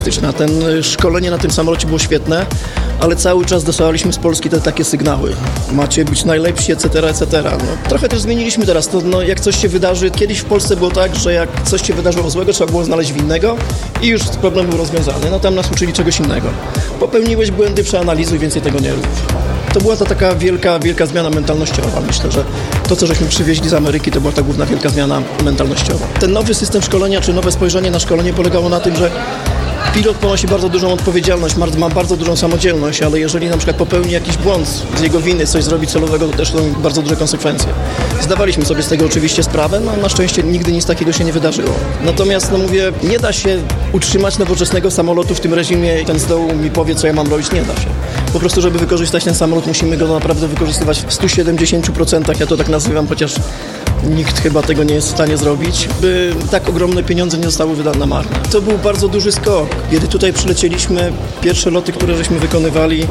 Ten szkolenie na tym samolocie było świetne, ale cały czas dostawaliśmy z Polski te takie sygnały. Macie być najlepsi, etc., etc. No, trochę też zmieniliśmy teraz to, jak coś się wydarzy. Kiedyś w Polsce było tak, że jak coś się wydarzyło złego, trzeba było znaleźć winnego i już problem był rozwiązany. No tam nas uczyli czegoś innego. Popełniłeś błędy, przeanalizuj, więcej tego nie rób. To była ta taka wielka zmiana mentalnościowa. Myślę, że to, co żeśmy przywieźli z Ameryki, to była ta główna wielka zmiana mentalnościowa. Ten nowy system szkolenia, czy nowe spojrzenie na szkolenie polegało na tym, że pilot ponosi bardzo dużą odpowiedzialność, ma bardzo dużą samodzielność, ale jeżeli na przykład popełni jakiś błąd z jego winy, coś zrobi celowego, to też są bardzo duże konsekwencje. Zdawaliśmy sobie z tego oczywiście sprawę, no na szczęście nigdy nic takiego się nie wydarzyło. Natomiast, mówię, nie da się utrzymać nowoczesnego samolotu w tym reżimie, ten z dołu mi powie, co ja mam robić, nie da się. Po prostu, żeby wykorzystać ten samolot, musimy go naprawdę wykorzystywać w 170%, ja to tak nazywam, chociaż nikt chyba tego nie jest w stanie zrobić, by tak ogromne pieniądze nie zostały wydane na marne. To był bardzo duży skok. Kiedy tutaj przylecieliśmy, pierwsze loty, które żeśmy wykonywali,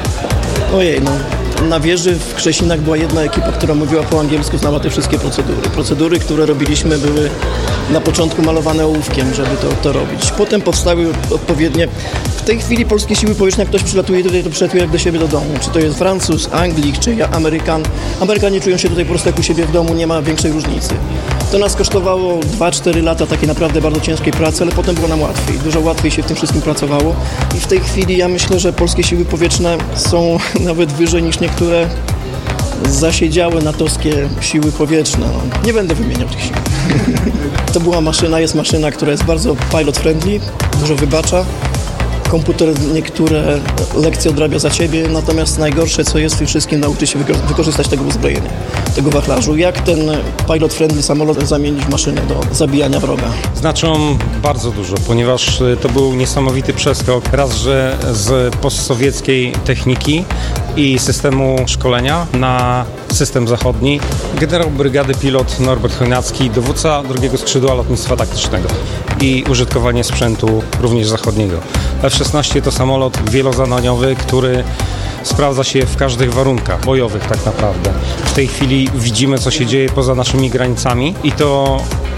na wieży w Krzesinach była jedna ekipa, która mówiła po angielsku, znała te wszystkie procedury. Procedury, które robiliśmy, były na początku malowane ołówkiem, żeby to robić. Potem powstały odpowiednie. W tej chwili polskie siły powietrzne, jak ktoś przylatuje tutaj, to przylatuje jak do siebie do domu. Czy to jest Francuz, Anglik, czy Amerykan. Amerykanie czują się tutaj po prostu jak u siebie w domu, nie ma większej różnicy. To nas kosztowało 2-4 lata takiej naprawdę bardzo ciężkiej pracy, ale potem było nam łatwiej. Dużo łatwiej się w tym wszystkim pracowało. I w tej chwili ja myślę, że polskie siły powietrzne są nawet wyżej niż niektóre zasiedziałe natowskie siły powietrzne. Nie będę wymieniał tych sił. To była maszyna, jest maszyna, która jest bardzo pilot friendly, dużo wybacza. Komputer niektóre lekcje odrabia za ciebie, natomiast najgorsze, co jest w tym wszystkim, nauczy się wykorzystać tego uzbrojenia, tego wachlarzu. Jak ten pilot-friendly samolot zamienić w maszynę do zabijania wroga? Znaczą bardzo dużo, ponieważ to był niesamowity przeskok. Raz, że z postsowieckiej techniki i systemu szkolenia na system zachodni. Generał brygady pilot Norbert Chojnacki, dowódca drugiego skrzydła lotnictwa taktycznego i użytkowanie sprzętu również zachodniego. F-16 to samolot wielozadaniowy, który sprawdza się w każdych warunkach bojowych tak naprawdę. W tej chwili widzimy, co się dzieje poza naszymi granicami i to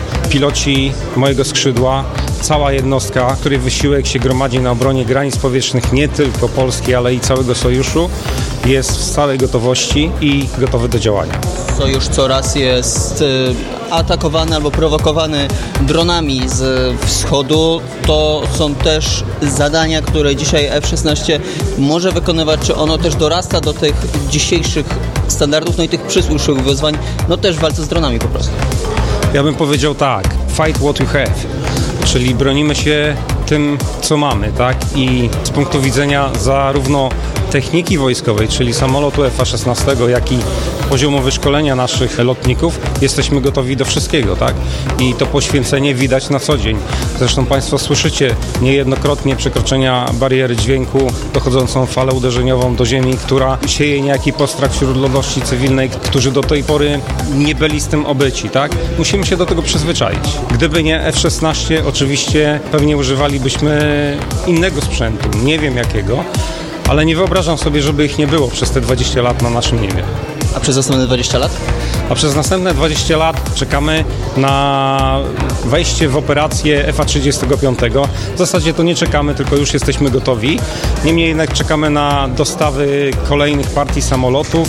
piloci mojego skrzydła, cała jednostka, której wysiłek się gromadzi na obronie granic powietrznych nie tylko Polski, ale i całego Sojuszu, jest w stałej gotowości i gotowy do działania. Sojusz coraz jest atakowany albo prowokowany dronami z wschodu. To są też zadania, które dzisiaj F-16 może wykonywać. Czy ono też dorasta do tych dzisiejszych standardów, no i tych przyszłych wyzwań, no też w walce z dronami po prostu? Ja bym powiedział tak, fight what you have, czyli bronimy się tym, co mamy, tak? I z punktu widzenia zarówno techniki wojskowej, czyli samolotu F-16, jak i poziomu wyszkolenia naszych lotników, jesteśmy gotowi do wszystkiego, tak? I to poświęcenie widać na co dzień. Zresztą Państwo słyszycie niejednokrotnie przekroczenia bariery dźwięku, dochodzącą falę uderzeniową do ziemi, która sieje niejaki postrach wśród ludności cywilnej, którzy do tej pory nie byli z tym obyci, tak? Musimy się do tego przyzwyczaić. Gdyby nie F-16, oczywiście pewnie używalibyśmy innego sprzętu, nie wiem jakiego, ale nie wyobrażam sobie, żeby ich nie było przez te 20 lat na naszym niebie. A przez następne 20 lat? A przez następne 20 lat czekamy na wejście w operację F-35. W zasadzie to nie czekamy, tylko już jesteśmy gotowi. Niemniej jednak czekamy na dostawy kolejnych partii samolotów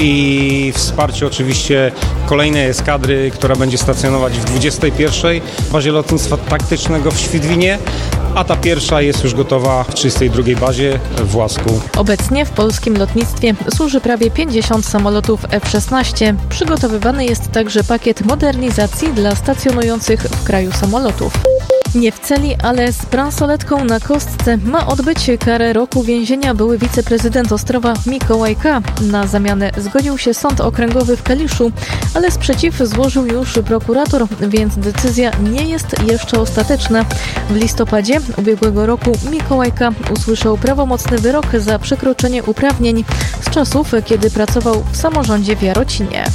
i wsparcie oczywiście kolejnej eskadry, która będzie stacjonować w 21. bazie lotnictwa taktycznego w Świdwinie, a ta pierwsza jest już gotowa w 32. bazie w Łasku. Obecnie w polskim lotnictwie służy prawie 50 samolotów F-16. Przygotowywany jest także pakiet modernizacji dla stacjonujących w kraju samolotów. Nie w celi, ale z bransoletką na kostce ma odbyć karę roku więzienia były wiceprezydent Ostrowa Mikołaj K. Na zamianę zgodził się Sąd Okręgowy w Kaliszu, ale sprzeciw złożył już prokurator, więc decyzja nie jest jeszcze ostateczna. W listopadzie ubiegłego roku Mikołaj K. usłyszał prawomocny wyrok za przekroczenie uprawnień z czasów, kiedy pracował w samorządzie w Jarocinie.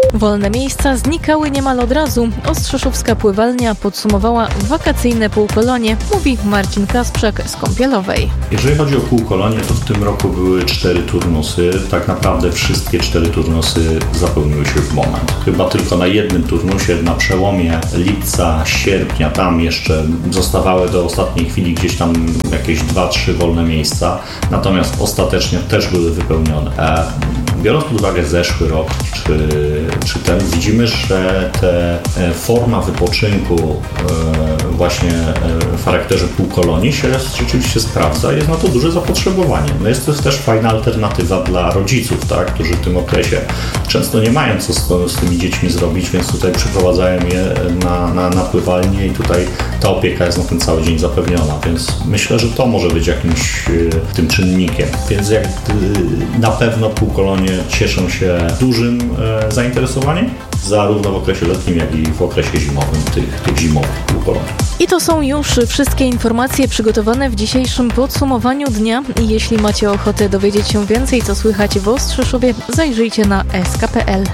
Wolne miejsca znikały niemal od razu. Ostrzeszowska Pływalnia podsumowała wakacyjne półkolonie, mówi Marcin Kasprzak z Kąpielowej. Jeżeli chodzi o półkolonie, to w tym roku były 4 turnusy. Tak naprawdę wszystkie 4 turnusy zapełniły się w moment. Chyba tylko na jednym turnusie, na przełomie lipca, sierpnia, tam jeszcze zostawały do ostatniej chwili gdzieś tam jakieś 2-3 wolne miejsca. Natomiast ostatecznie też były wypełnione. Biorąc pod uwagę zeszły rok, czy ten, widzimy, że forma wypoczynku właśnie w charakterze półkolonii się rzeczywiście sprawdza. Jest na to duże zapotrzebowanie. No jest to też fajna alternatywa dla rodziców, tak, którzy w tym okresie często nie mają co z tymi dziećmi zrobić, więc tutaj przyprowadzają je na pływalnię i tutaj ta opieka jest na ten cały dzień zapewniona, więc myślę, że to może być jakimś tym czynnikiem. Więc na pewno półkolonie cieszą się dużym zainteresowaniem, zarówno w okresie letnim, jak i w okresie zimowym, tych zimowych półkolonii. I to są już wszystkie informacje przygotowane w dzisiejszym podsumowaniu dnia. Jeśli macie ochotę dowiedzieć się więcej, co słychać w Ostrzeszowie, zajrzyjcie na sk.pl.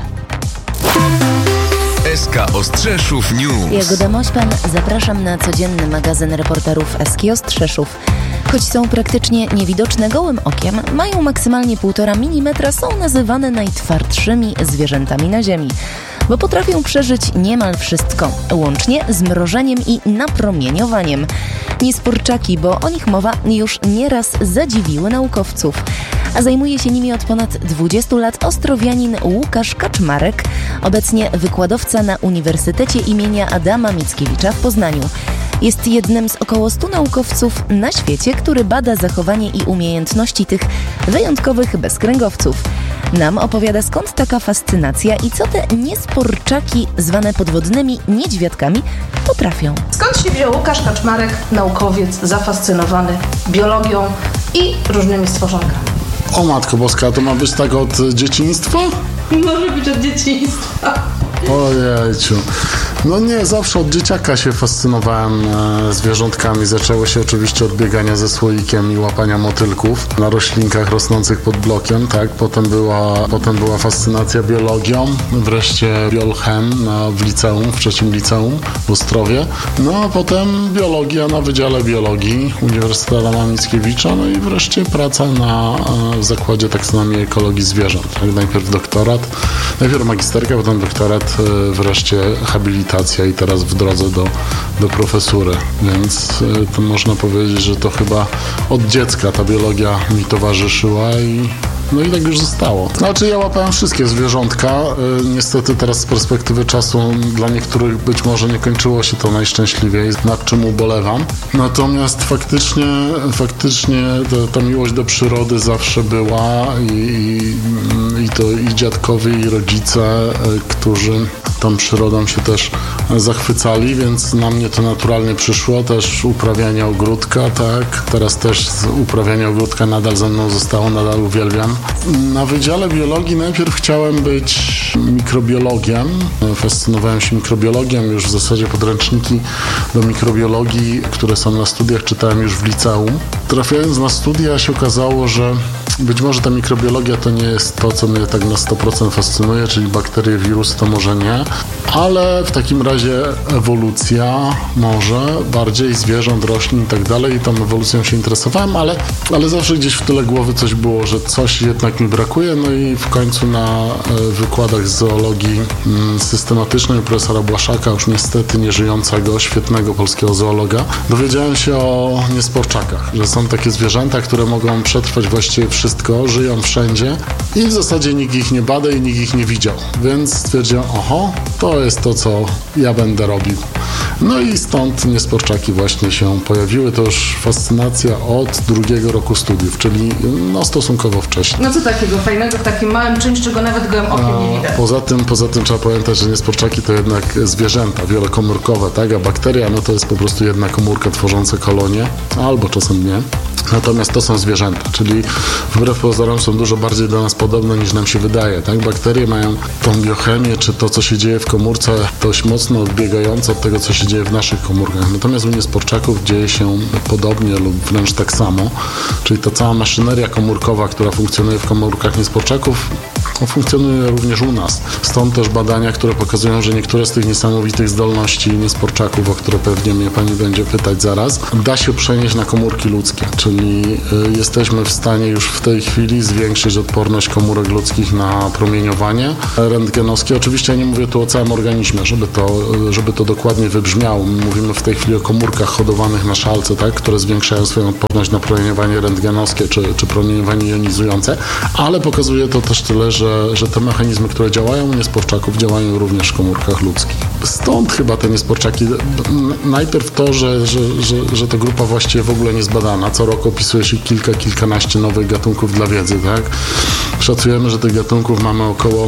SK Ostrzeszów News. Jagoda Mośpan, zapraszam na codzienny magazyn reporterów SK Ostrzeszów. Choć są praktycznie niewidoczne gołym okiem, mają maksymalnie 1,5 mm, są nazywane najtwardszymi zwierzętami na ziemi, bo potrafią przeżyć niemal wszystko, łącznie z mrożeniem i napromieniowaniem. Niesporczaki, bo o nich mowa, już nieraz zadziwiły naukowców. A zajmuje się nimi od ponad 20 lat ostrowianin Łukasz Kaczmarek, obecnie wykładowca na Uniwersytecie imienia Adama Mickiewicza w Poznaniu. Jest jednym z około 100 naukowców na świecie, który bada zachowanie i umiejętności tych wyjątkowych bezkręgowców. Nam opowiada, skąd taka fascynacja i co te niesporczaki, zwane podwodnymi niedźwiadkami, potrafią. Skąd się wziął Łukasz Kaczmarek, naukowiec zafascynowany biologią i różnymi stworzonkami? O Matko Boska, to ma być tak od dzieciństwa? Może być od dzieciństwa. Ojejciu. No nie, zawsze od dzieciaka się fascynowałem zwierzątkami. Zaczęło się oczywiście od biegania ze słoikiem i łapania motylków na roślinkach rosnących pod blokiem, tak? Potem była fascynacja biologią, wreszcie biolchem w liceum, w 3. liceum w Ostrowie. No a potem biologia na Wydziale Biologii Uniwersytetu Adama Mickiewicza, no i wreszcie praca w Zakładzie Taksonomii i Ekologii Zwierząt. Tak? Najpierw magisterka, potem doktorat, wreszcie habilitacja i teraz w drodze do profesury. Więc to można powiedzieć, że to chyba od dziecka ta biologia mi towarzyszyła i tak już zostało. Znaczy ja łapałem wszystkie zwierzątka. Niestety teraz z perspektywy czasu dla niektórych być może nie kończyło się to najszczęśliwiej, nad czym ubolewam. Natomiast faktycznie ta miłość do przyrody zawsze była i dziadkowie, i rodzice, którzy tą przyrodą się też zachwycali, więc na mnie to naturalnie przyszło. Też uprawianie ogródka, tak. Teraz też uprawianie ogródka nadal ze mną zostało, nadal uwielbiam. Na Wydziale Biologii najpierw chciałem być mikrobiologiem. Fascynowałem się mikrobiologią, już w zasadzie podręczniki do mikrobiologii, które są na studiach, czytałem już w liceum. Trafiając na studia się okazało, że być może ta mikrobiologia to nie jest to, co mnie tak na 100% fascynuje, czyli bakterie, wirusy to może nie, ale w takim razie ewolucja może bardziej zwierząt, roślin i tak dalej i tą ewolucją się interesowałem, ale zawsze gdzieś w tyle głowy coś było, że coś jednak mi brakuje, no i w końcu na wykładach z zoologii systematycznej u profesora Błaszaka, już niestety nieżyjącego, świetnego polskiego zoologa, dowiedziałem się o niesporczakach, że są takie zwierzęta, które mogą przetrwać właściwie wszystko, żyją wszędzie i w zasadzie nikt ich nie bada i nikt ich nie widział, więc stwierdziłem, to jest to, co ja będę robił. No i stąd niesporczaki właśnie się pojawiły. To już fascynacja od 2. roku studiów, czyli stosunkowo wcześnie. No co takiego fajnego w takim małym czymś, czego nawet gołym okiem nie widać? Poza tym trzeba pamiętać, że niesporczaki to jednak zwierzęta wielokomórkowe, tak? A bakteria to jest po prostu jedna komórka tworząca kolonię, albo czasem nie. Natomiast to są zwierzęta, czyli wbrew pozorom są dużo bardziej do nas podobne niż nam się wydaje. Tak? Bakterie mają tą biochemię, czy to, co się dzieje w komórce, dość mocno odbiegające od tego, co się dzieje w naszych komórkach. Natomiast u niesporczaków dzieje się podobnie lub wręcz tak samo, czyli ta cała maszyneria komórkowa, która funkcjonuje w komórkach niesporczaków, funkcjonuje również u nas. Stąd też badania, które pokazują, że niektóre z tych niesamowitych zdolności niesporczaków, o które pewnie mnie pani będzie pytać zaraz, da się przenieść na komórki ludzkie, czyli jesteśmy w stanie już w tej chwili zwiększyć odporność komórek ludzkich na promieniowanie rentgenowskie. Oczywiście ja nie mówię tu o całym organizmie, żeby to dokładnie wybrzmiało. My mówimy w tej chwili o komórkach hodowanych na szalce, tak, które zwiększają swoją odporność na promieniowanie rentgenowskie czy promieniowanie jonizujące, ale pokazuje to też tyle, że te mechanizmy, które działają u niesporczaków, działają również w komórkach ludzkich. Stąd chyba te niesporczaki, najpierw to, że to grupa właściwie w ogóle niezbadana. Co roku opisuje się kilkanaście nowych gatunków dla wiedzy, tak? Szacujemy, że tych gatunków mamy około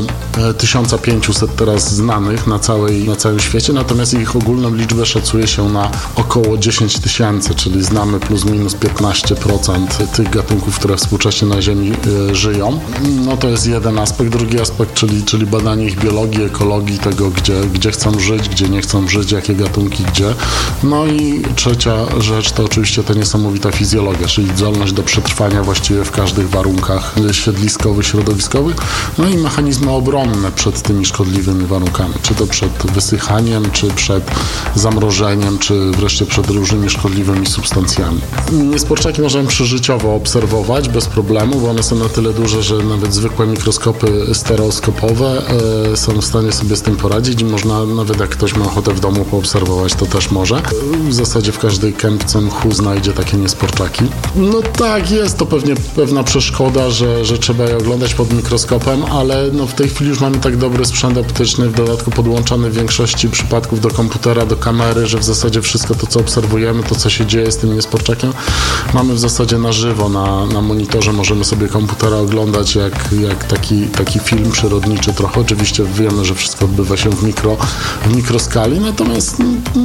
1500 teraz znanych na całym świecie, natomiast ich ogólną liczbę szacuje się na około 10 000, czyli znamy plus minus 15% tych gatunków, które współcześnie na Ziemi żyją. No to jest jeden aspekt. Drugi aspekt, czyli badanie ich biologii, ekologii, tego, gdzie chcą żyć, gdzie nie chcą żyć, jakie gatunki, gdzie. No i trzecia rzecz to oczywiście ta niesamowita fizjologia, czyli zdolność do przetrwania właściwie w każdych warunkach siedliskowych, środowiskowych. No i mechanizmy obronne przed tymi szkodliwymi warunkami, czy to przed wysychaniem, czy przed zamrożeniem, czy wreszcie przed różnymi szkodliwymi substancjami. Niesporczaki możemy przyżyciowo obserwować bez problemu, bo one są na tyle duże, że nawet zwykłe mikroskopy stereoskopowe są w stanie sobie z tym poradzić i można, nawet jak ktoś ma ochotę w domu poobserwować, to też może. W zasadzie w każdej kępce mchu znajdzie takie niesporczaki. No tak, jest to pewnie pewna przeszkoda, że trzeba je oglądać pod mikroskopem, ale no w tej chwili już mamy tak dobry sprzęt optyczny, w dodatku podłączony w większości przypadków do komputera, do kamery, że w zasadzie wszystko to, co obserwujemy, to, co się dzieje z tym niesporczakiem, mamy w zasadzie na żywo, na monitorze. Możemy sobie komputera oglądać jak taki film przyrodniczy trochę. Oczywiście wiemy, że wszystko odbywa się w mikroskali, natomiast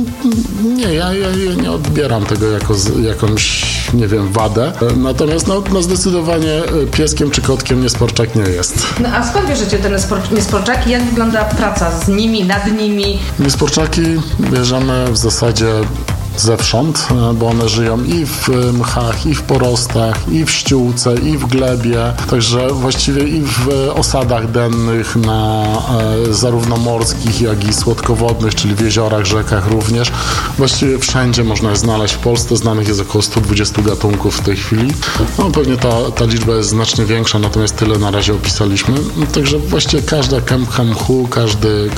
nie, ja nie odbieram tego jako jakąś, nie wiem, wadę. Natomiast no zdecydowanie pieskiem czy kotkiem niesporczak nie jest. No a skąd bierzecie te niesporczaki? Jak wygląda praca z nimi, nad nimi? Niesporczaki bierzemy w zasadzie zewsząd, bo one żyją i w mchach, i w porostach, i w ściółce, i w glebie, także właściwie i w osadach dennych, zarówno morskich, jak i słodkowodnych, czyli w jeziorach, rzekach również. Właściwie wszędzie można je znaleźć. W Polsce znanych jest około 120 gatunków w tej chwili. No pewnie ta liczba jest znacznie większa, natomiast tyle na razie opisaliśmy. Także właściwie każda kępka mchu, każdy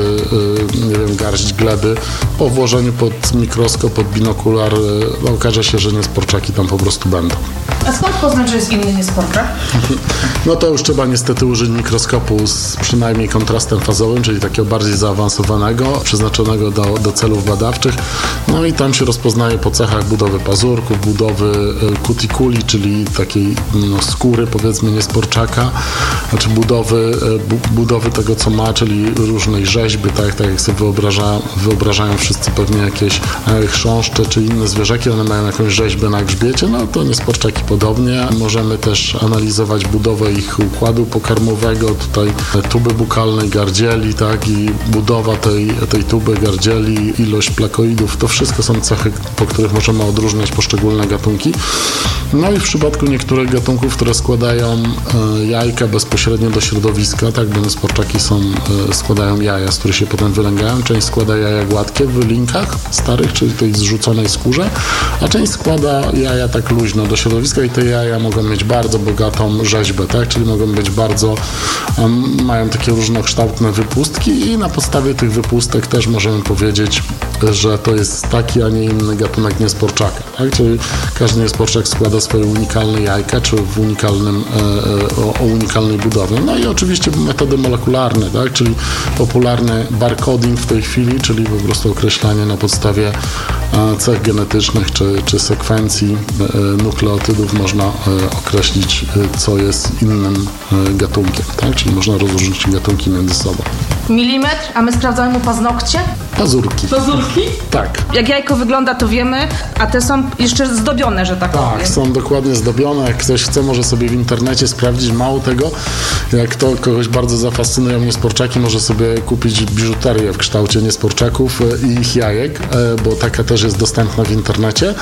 nie wiem, garść gleby po włożeniu pod mikroskop, pod binokular okaże się, że niesporczaki tam po prostu będą. A skąd poznać, że jest inny niesporczak? No to już trzeba niestety użyć mikroskopu z przynajmniej kontrastem fazowym, czyli takiego bardziej zaawansowanego, przeznaczonego do celów badawczych. No i tam się rozpoznaje po cechach budowy pazurków, budowy cuticuli, czyli takiej skóry, powiedzmy, niesporczaka, znaczy budowy tego, co ma, czyli różnej rzeźby, tak jak sobie wyobrażają wszyscy pewnie jakieś chrząszcze czy inne zwierzaki, one mają jakąś rzeźbę na grzbiecie, no to niesporczaki podobnie. Możemy też analizować budowę ich układu pokarmowego, tutaj tuby bukalnej, gardzieli, tak, i budowa tej tuby, gardzieli, ilość plakoidów, to wszystko są cechy, po których możemy odróżniać poszczególne gatunki. No i w przypadku niektórych gatunków, które składają jajka bezpośrednio do środowiska, tak, bo niesporczaki składają jaja, z których się potem wylęgają. Część składa jaja gładkie w linkach starych, czyli tej zrzuconej skórze, a część składa jaja tak luźno do środowiska i te jaja mogą mieć bardzo bogatą rzeźbę, tak, czyli mogą być mają takie różnokształtne wypustki i na podstawie tych wypustek też możemy powiedzieć, że to jest taki, a nie inny gatunek niesporczaka, tak, czyli każdy niesporczak składa swoje unikalne jajka, czy o unikalnej budowie. No i oczywiście metody molekularne, tak, czyli popularny barcoding w tej chwili, czyli po prostu określanie na podstawie cech genetycznych czy sekwencji nukleotydów można określić, co jest innym gatunkiem, tak, czyli można rozróżnić gatunki między sobą. milimetr, a my sprawdzamy mu paznokcie? Pazurki. Pazurki? Tak. Jak jajko wygląda, to wiemy, a te są jeszcze zdobione, że tak powiem. Tak, są dokładnie zdobione. Jak ktoś chce, może sobie w internecie sprawdzić. Mało tego, jak to kogoś bardzo zafascynują niesporczaki, może sobie kupić biżuterię w kształcie niesporczaków i ich jajek, bo taka też jest dostępna w internecie.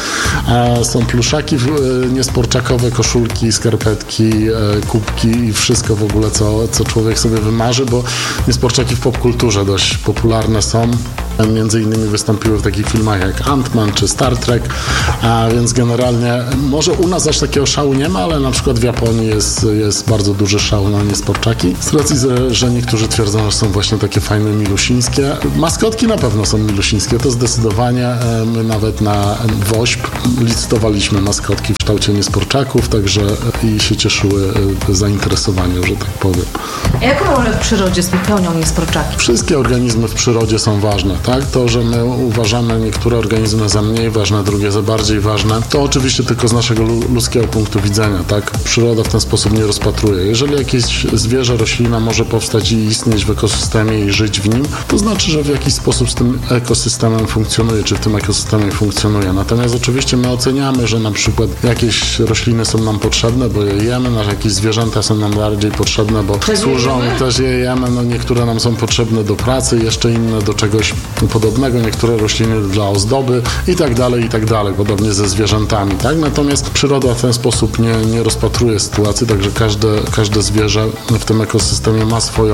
Są pluszaki niesporczakowe, koszulki, skarpetki, kubki i wszystko w ogóle, co człowiek sobie wymarzy, bo niesporczaki w popkulturze dość popularne są. Między innymi wystąpiły w takich filmach jak Ant-Man czy Star Trek, a więc generalnie może u nas aż takiego szału nie ma, ale na przykład w Japonii jest bardzo duży szał na niesporczaki. Z racji, że niektórzy twierdzą, że są właśnie takie fajne milusińskie. Maskotki na pewno są milusińskie, to zdecydowanie. My nawet na WOŚP licytowaliśmy maskotki w kształcie niesporczaków, także i się cieszyły zainteresowaniem, że tak powiem. A jaką rolę w przyrodzie spełnią niesporczaki? Wszystkie organizmy w przyrodzie są ważne, tak? To, że my uważamy niektóre organizmy za mniej ważne, drugie za bardziej ważne, to oczywiście tylko z naszego ludzkiego punktu widzenia, tak? Przyroda w ten sposób nie rozpatruje. Jeżeli jakieś zwierzę, roślina może powstać i istnieć w ekosystemie i żyć w nim, to znaczy, że w jakiś sposób z tym ekosystemem funkcjonuje, czy w tym ekosystemie funkcjonuje. Natomiast oczywiście my oceniamy, że na przykład jakieś rośliny są nam potrzebne, bo je jemy, jakieś zwierzęta są nam bardziej potrzebne, bo służą i też je jemy, no niektóre nam są potrzebne do pracy, jeszcze inne do czegoś podobnego, niektóre rośliny dla ozdoby i tak dalej, podobnie ze zwierzętami, tak? Natomiast przyroda w ten sposób nie rozpatruje sytuacji, także każde zwierzę w tym ekosystemie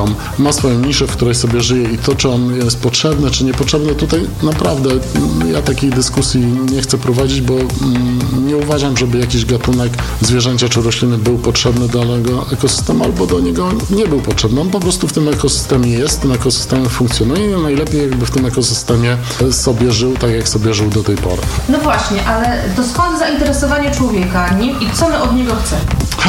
ma swoją niszę, w której sobie żyje i to, czy on jest potrzebny, czy niepotrzebny, tutaj naprawdę ja takiej dyskusji nie chcę prowadzić, bo nie uważam, żeby jakiś gatunek zwierzęcia czy rośliny był potrzebny do danego ekosystemu, albo do niego nie był potrzebny. On po prostu w tym ekosystemie jest, w tym ekosystemie funkcjonuje i najlepiej jakby w tym ekosystemie sobie żył, tak jak sobie żył do tej pory. No właśnie, ale to skąd zainteresowanie człowieka nim i co my od niego chcemy?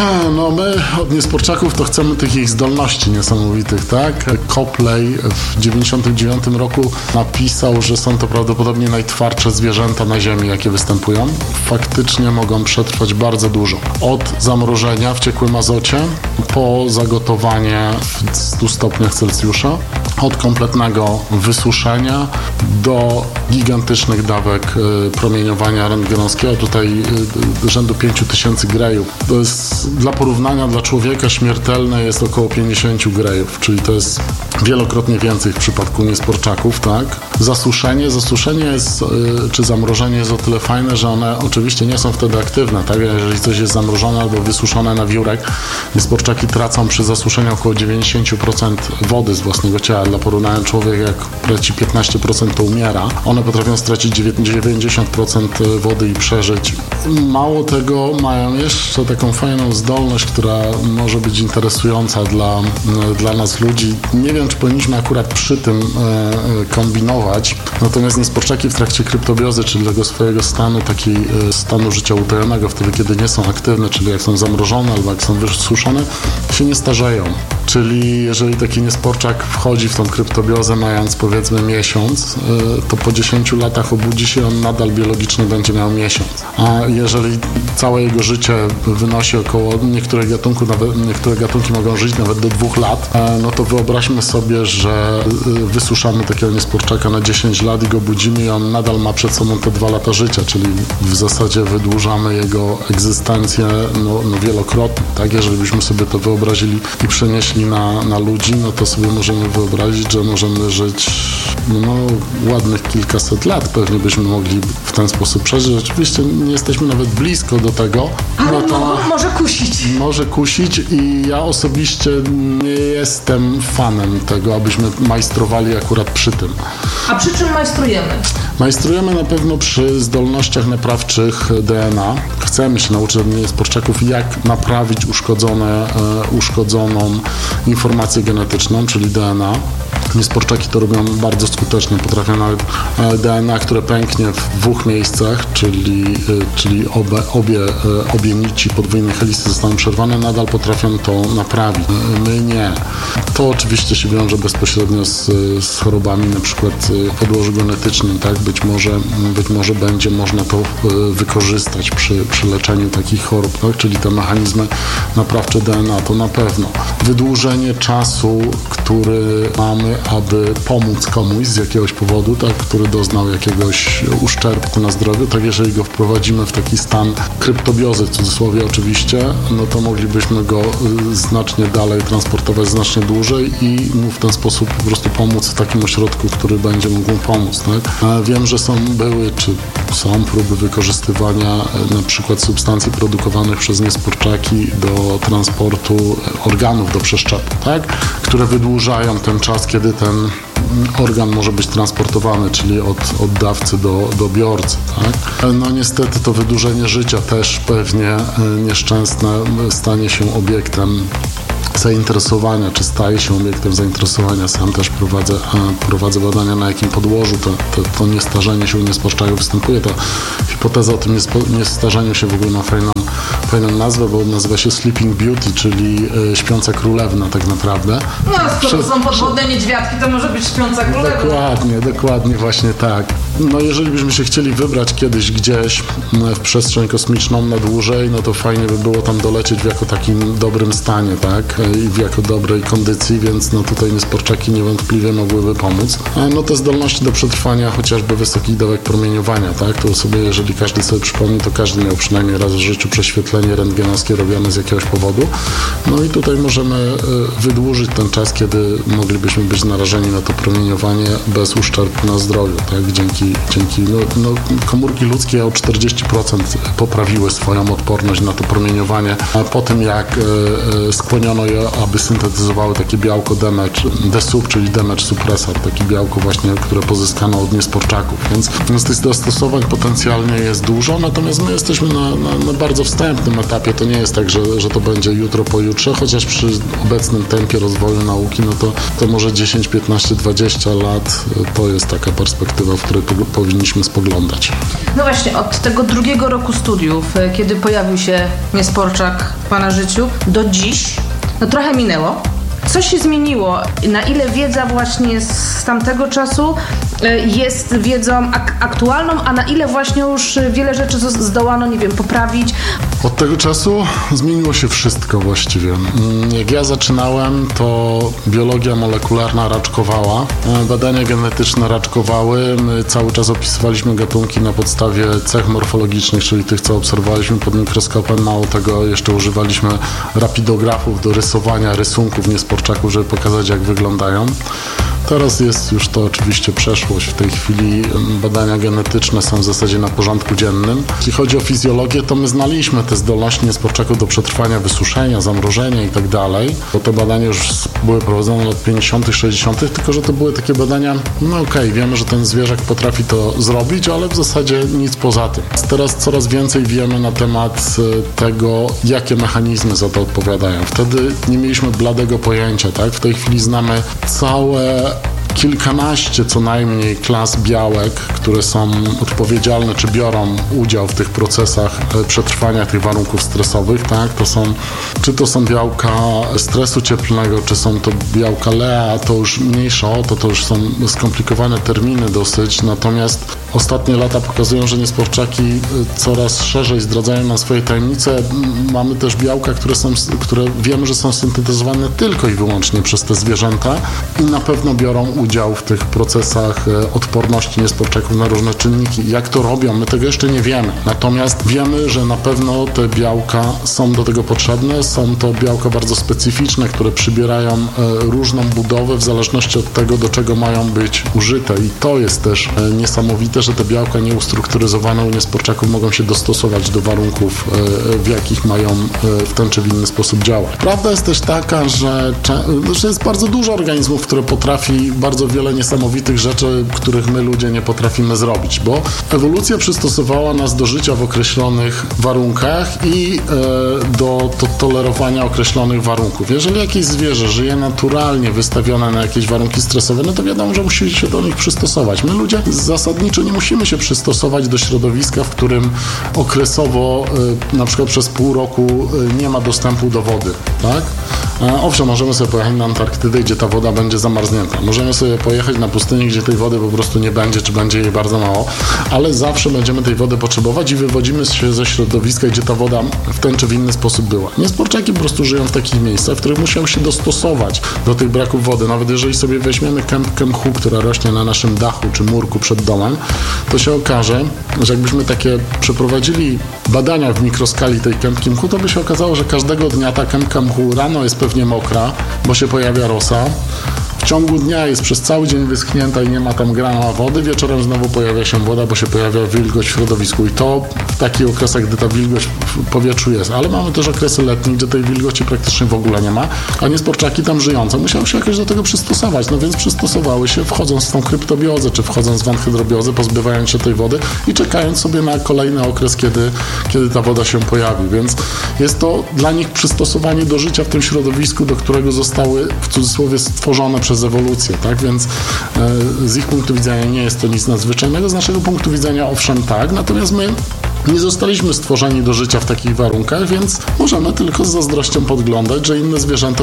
No my od niesporczaków to chcemy tych ich zdolności niesamowitych, tak? Copley w 1999 roku napisał, że są to prawdopodobnie najtwardsze zwierzęta na ziemi, jakie występują. Faktycznie mogą przetrwać bardzo dużo. Od zamrożenia w ciekłym azocie po zagotowanie w 100 stopniach Celsjusza, od kompletnego wysuszenia do gigantycznych dawek promieniowania rentgenowskiego, tutaj rzędu 5000 grejów. To jest dla porównania dla człowieka śmiertelne jest około 50 grejów, czyli to jest wielokrotnie więcej w przypadku niesporczaków, tak? Zasuszenie jest, czy zamrożenie jest o tyle fajne, że one oczywiście nie są wtedy aktywne, tak? Jeżeli coś jest zamrożone albo wysuszone na wiórek, niesporczaki tracą przy zasuszeniu około 90% wody z własnego ciała. Dla porównania człowiek jak traci 15% to umiera. One potrafią stracić 90% wody i przeżyć. Mało tego, mają jeszcze taką fajną zdolność, która może być interesująca dla nas ludzi. Nie wiem, czy powinniśmy akurat przy tym kombinować, natomiast niesporczaki w trakcie kryptobiozy, czyli tego swojego stanu, stanu życia utajonego, wtedy kiedy nie są aktywne, czyli jak są zamrożone albo jak są wysuszone, się nie starzeją. Czyli jeżeli taki niesporczak wchodzi w tą kryptobiozę mając powiedzmy miesiąc, to po 10 latach obudzi się, on nadal biologicznie będzie miał miesiąc. A jeżeli całe jego życie wynosi około, niektóre gatunki mogą żyć nawet do 2 lat, no to wyobraźmy sobie, że wysuszamy takiego niesporczaka na 10 lat i go budzimy i on nadal ma przed sobą te 2 lata życia, czyli w zasadzie wydłużamy jego egzystencję wielokrotnie, tak? Jeżeli byśmy sobie to wyobrazili i przenieśli na ludzi, no to sobie możemy wyobrazić, że możemy żyć ładnych kilkaset lat. Pewnie byśmy mogli w ten sposób przeżyć. Oczywiście nie jesteśmy nawet blisko do tego. Ale może kusić. Może kusić i ja osobiście nie jestem fanem tego, abyśmy majstrowali akurat przy tym. A przy czym majstrujemy? Majstrujemy na pewno przy zdolnościach naprawczych DNA. Chcemy się nauczyć od niesporczaków, jak naprawić uszkodzoną informację genetyczną, czyli DNA. Niesporczaki to robią bardzo skutecznie. Potrafią nawet DNA, które pęknie w 2 miejscach, czyli obie nici podwójnej helisy zostaną przerwane, nadal potrafią to naprawić. My nie. To oczywiście się wiąże bezpośrednio z chorobami, na przykład w podłożu genetycznym, tak? Być może będzie można to wykorzystać przy leczeniu takich chorób, tak? Czyli te mechanizmy naprawcze DNA to na pewno. Wydłużenie czasu, który mamy, aby pomóc komuś z jakiegoś powodu, tak, który doznał jakiegoś uszczerbku na zdrowiu, tak jeżeli go wprowadzimy w taki stan kryptobiozy, w cudzysłowie oczywiście, no to moglibyśmy go znacznie dalej transportować, znacznie dłużej i mu w ten sposób po prostu pomóc w takim ośrodku, który będzie mógł mu pomóc. Tak? Wiem, że były czy są próby wykorzystywania na przykład substancji produkowanych przez niesporczaki do transportu organów do przeszczepu, tak? Które wydłużają ten czas, kiedy ten organ może być transportowany, czyli od dawcy do biorcy. Tak? No niestety to wydłużenie życia też pewnie nieszczęsne stanie się obiektem zainteresowania, czy staje się obiektem zainteresowania. Sam też prowadzę badania, na jakim podłożu to niestarzenie się u niesporczaków występuje. Ta hipoteza o tym niestarzeniu się w ogóle ma fajną nazwę, bo nazywa się Sleeping Beauty, czyli śpiąca królewna tak naprawdę. No, skoro są podwodne niedźwiadki, to może być śpiąca królewna. Dokładnie, właśnie tak. No jeżeli byśmy się chcieli wybrać kiedyś gdzieś w przestrzeń kosmiczną na dłużej, no to fajnie by było tam dolecieć w jako takim dobrym stanie, tak? I w jako dobrej kondycji, więc no tutaj niesporczaki niewątpliwie mogłyby pomóc. No te zdolności do przetrwania chociażby wysokich dawek promieniowania, tak? To sobie, jeżeli każdy sobie przypomni, to każdy miał przynajmniej raz w życiu prześwietlenie rentgenowskie robione z jakiegoś powodu. No i tutaj możemy wydłużyć ten czas, kiedy moglibyśmy być narażeni na to promieniowanie bez uszczerbku na zdrowiu, tak? Dzięki komórki ludzkie o 40% poprawiły swoją odporność na to promieniowanie, a po tym jak skłoniono je, aby syntetyzowały takie białko DSUP, czyli damage suppressor, takie białko właśnie, które pozyskano od niesporczaków. Więc tych zastosowań potencjalnie jest dużo, natomiast my jesteśmy na bardzo wstępnym etapie. To nie jest tak, że to będzie jutro, pojutrze, chociaż przy obecnym tempie rozwoju nauki, no to może 10, 15, 20 lat to jest taka perspektywa, w której powinniśmy spoglądać. No właśnie, od tego drugiego roku studiów, kiedy pojawił się niesporczak w Pana życiu, do dziś, no trochę minęło. Co się zmieniło? Na ile wiedza właśnie z tamtego czasu jest wiedzą aktualną, a na ile właśnie już wiele rzeczy zdołano, nie wiem, poprawić? Od tego czasu zmieniło się wszystko właściwie. Jak ja zaczynałem, to biologia molekularna raczkowała, badania genetyczne raczkowały, my cały czas opisywaliśmy gatunki na podstawie cech morfologicznych, czyli tych, co obserwowaliśmy pod mikroskopem. Mało tego, jeszcze używaliśmy rapidografów do rysowania rysunków niesporczaków, żeby pokazać, jak wyglądają. Teraz jest już to oczywiście przeszłość. W tej chwili badania genetyczne są w zasadzie na porządku dziennym. Jeśli chodzi o fizjologię, to my znaliśmy te zdolności niesporczaków do przetrwania wysuszenia, zamrożenia i tak dalej, bo te badania już były prowadzone od lat 50., 60., tylko że to były takie badania, wiemy, że ten zwierzak potrafi to zrobić, ale w zasadzie nic poza tym. Teraz coraz więcej wiemy na temat tego, jakie mechanizmy za to odpowiadają. Wtedy nie mieliśmy bladego pojęcia, tak? W tej chwili znamy całe kilkanaście co najmniej klas białek, które są odpowiedzialne, czy biorą udział w tych procesach przetrwania tych warunków stresowych, tak? Czy to są białka stresu cieplnego, czy są to białka Lea, to już mniejsza o to już są skomplikowane terminy dosyć, natomiast ostatnie lata pokazują, że niesporczaki coraz szerzej zdradzają nam swoje tajemnice. Mamy też białka, które wiemy, że są syntetyzowane tylko i wyłącznie przez te zwierzęta i na pewno biorą udział w tych procesach odporności niesporczaków na różne czynniki. Jak to robią, my tego jeszcze nie wiemy. Natomiast wiemy, że na pewno te białka są do tego potrzebne. Są to białka bardzo specyficzne, które przybierają różną budowę w zależności od tego, do czego mają być użyte. I to jest też niesamowite, że te białka nieustrukturyzowane u niesporczaków mogą się dostosować do warunków, w jakich mają w ten czy w inny sposób działać. Prawda jest też taka, że jest bardzo dużo organizmów, które potrafi bardzo wiele niesamowitych rzeczy, których my ludzie nie potrafimy zrobić, bo ewolucja przystosowała nas do życia w określonych warunkach i do tolerowania określonych warunków. Jeżeli jakieś zwierzę żyje naturalnie wystawione na jakieś warunki stresowe, no to wiadomo, że musi się do nich przystosować. My ludzie zasadniczo nie musimy się przystosować do środowiska, w którym okresowo, na przykład przez pół roku nie ma dostępu do wody, tak? Owszem, możemy sobie pojechać na Antarktydę, gdzie ta woda będzie zamarznięta. Możemy sobie pojechać na pustynię, gdzie tej wody po prostu nie będzie, czy będzie jej bardzo mało, ale zawsze będziemy tej wody potrzebować i wywodzimy się ze środowiska, gdzie ta woda w ten czy w inny sposób była. Niesporczaki po prostu żyją w takich miejscach, w których muszą się dostosować do tych braków wody. Nawet jeżeli sobie weźmiemy kępkę mchu, która rośnie na naszym dachu czy murku przed domem, to się okaże, że jakbyśmy takie przeprowadzili badania w mikroskali tej kępki mchu, to by się okazało, że każdego dnia ta kępka mchu rano jest pewnie mokra, bo się pojawia rosa. W ciągu dnia jest przez cały dzień wyschnięta i nie ma tam grama wody. Wieczorem znowu pojawia się woda, bo się pojawia wilgoć w środowisku. I to w takich okresach, gdy ta wilgoć w powietrzu jest. Ale mamy też okresy letnie, gdzie tej wilgoci praktycznie w ogóle nie ma, a niesporczaki tam żyjące musiały się jakoś do tego przystosować. No więc przystosowały się, wchodząc w tą kryptobiozę, czy wchodząc w anhydrobiozę, pozbywając się tej wody i czekając sobie na kolejny okres, kiedy ta woda się pojawi. Więc jest to dla nich przystosowanie do życia w tym środowisku, do którego zostały w cudzysłowie stworzone przez ewolucję, tak? Więc z ich punktu widzenia nie jest to nic nadzwyczajnego, z naszego punktu widzenia owszem tak, natomiast my nie zostaliśmy stworzeni do życia w takich warunkach, więc możemy tylko z zazdrością podglądać, że inne zwierzęta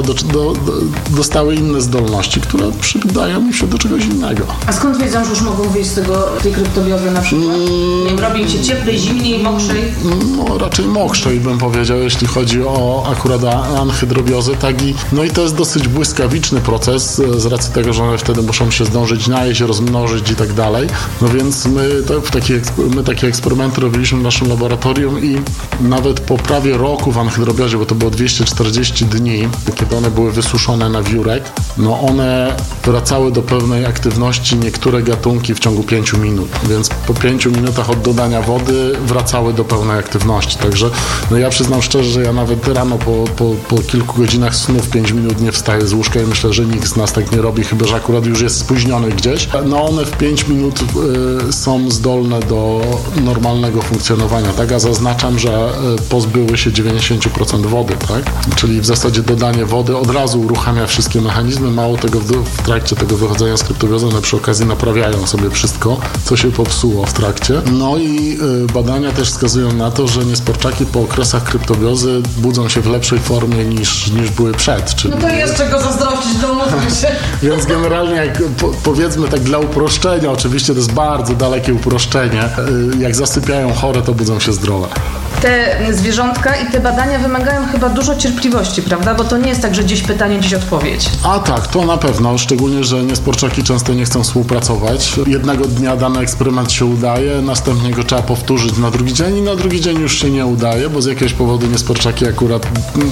dostały inne zdolności, które przydają im się do czegoś innego. A skąd wiedzą, że już mogą wyjść z tej kryptobiozy na przykład? Nie robi im się cieplej, zimniej, mokrzej? No raczej mokrzej bym powiedział, jeśli chodzi o akurat anhydrobiozę, tak i to jest dosyć błyskawiczny proces z racji tego, że one wtedy muszą się zdążyć najeść, rozmnożyć i tak dalej. No więc my takie eksperymenty robiliśmy w naszym laboratorium i nawet po prawie roku w anhydrobiozie, bo to było 240 dni, kiedy one były wysuszone na wiórek, no one wracały do pełnej aktywności, niektóre gatunki w ciągu 5 minut, więc po 5 minutach od dodania wody wracały do pełnej aktywności. Także ja przyznam szczerze, że ja nawet rano po kilku godzinach snu w 5 minut nie wstaję z łóżka i myślę, że nikt z nas tak nie robi, chyba że akurat już jest spóźniony gdzieś. No one w 5 minut są zdolne do normalnego funkcjonowania, tak? A zaznaczam, że pozbyły się 90% wody, tak? Czyli w zasadzie dodanie wody od razu uruchamia wszystkie mechanizmy, mało tego w trakcie tego wychodzenia z kryptobiozy, one przy okazji naprawiają sobie wszystko, co się popsuło w trakcie. No i badania też wskazują na to, że niesporczaki po okresach kryptobiozy budzą się w lepszej formie niż były przed. Czyli... No to jest czego zazdrościć, domówmy się. Więc generalnie, jak powiedzmy tak dla uproszczenia, oczywiście to jest bardzo dalekie uproszczenie, jak zasypiają chore, to budzą się zdrowe. Te zwierzątka i te badania wymagają chyba dużo cierpliwości, prawda? Bo to nie jest tak, że dziś pytanie, dziś odpowiedź. A tak, to na pewno, szczególnie, że niesporczaki często nie chcą współpracować. Jednego dnia dany eksperyment się udaje, następnie go trzeba powtórzyć na drugi dzień i na drugi dzień już się nie udaje, bo z jakiegoś powodu niesporczaki akurat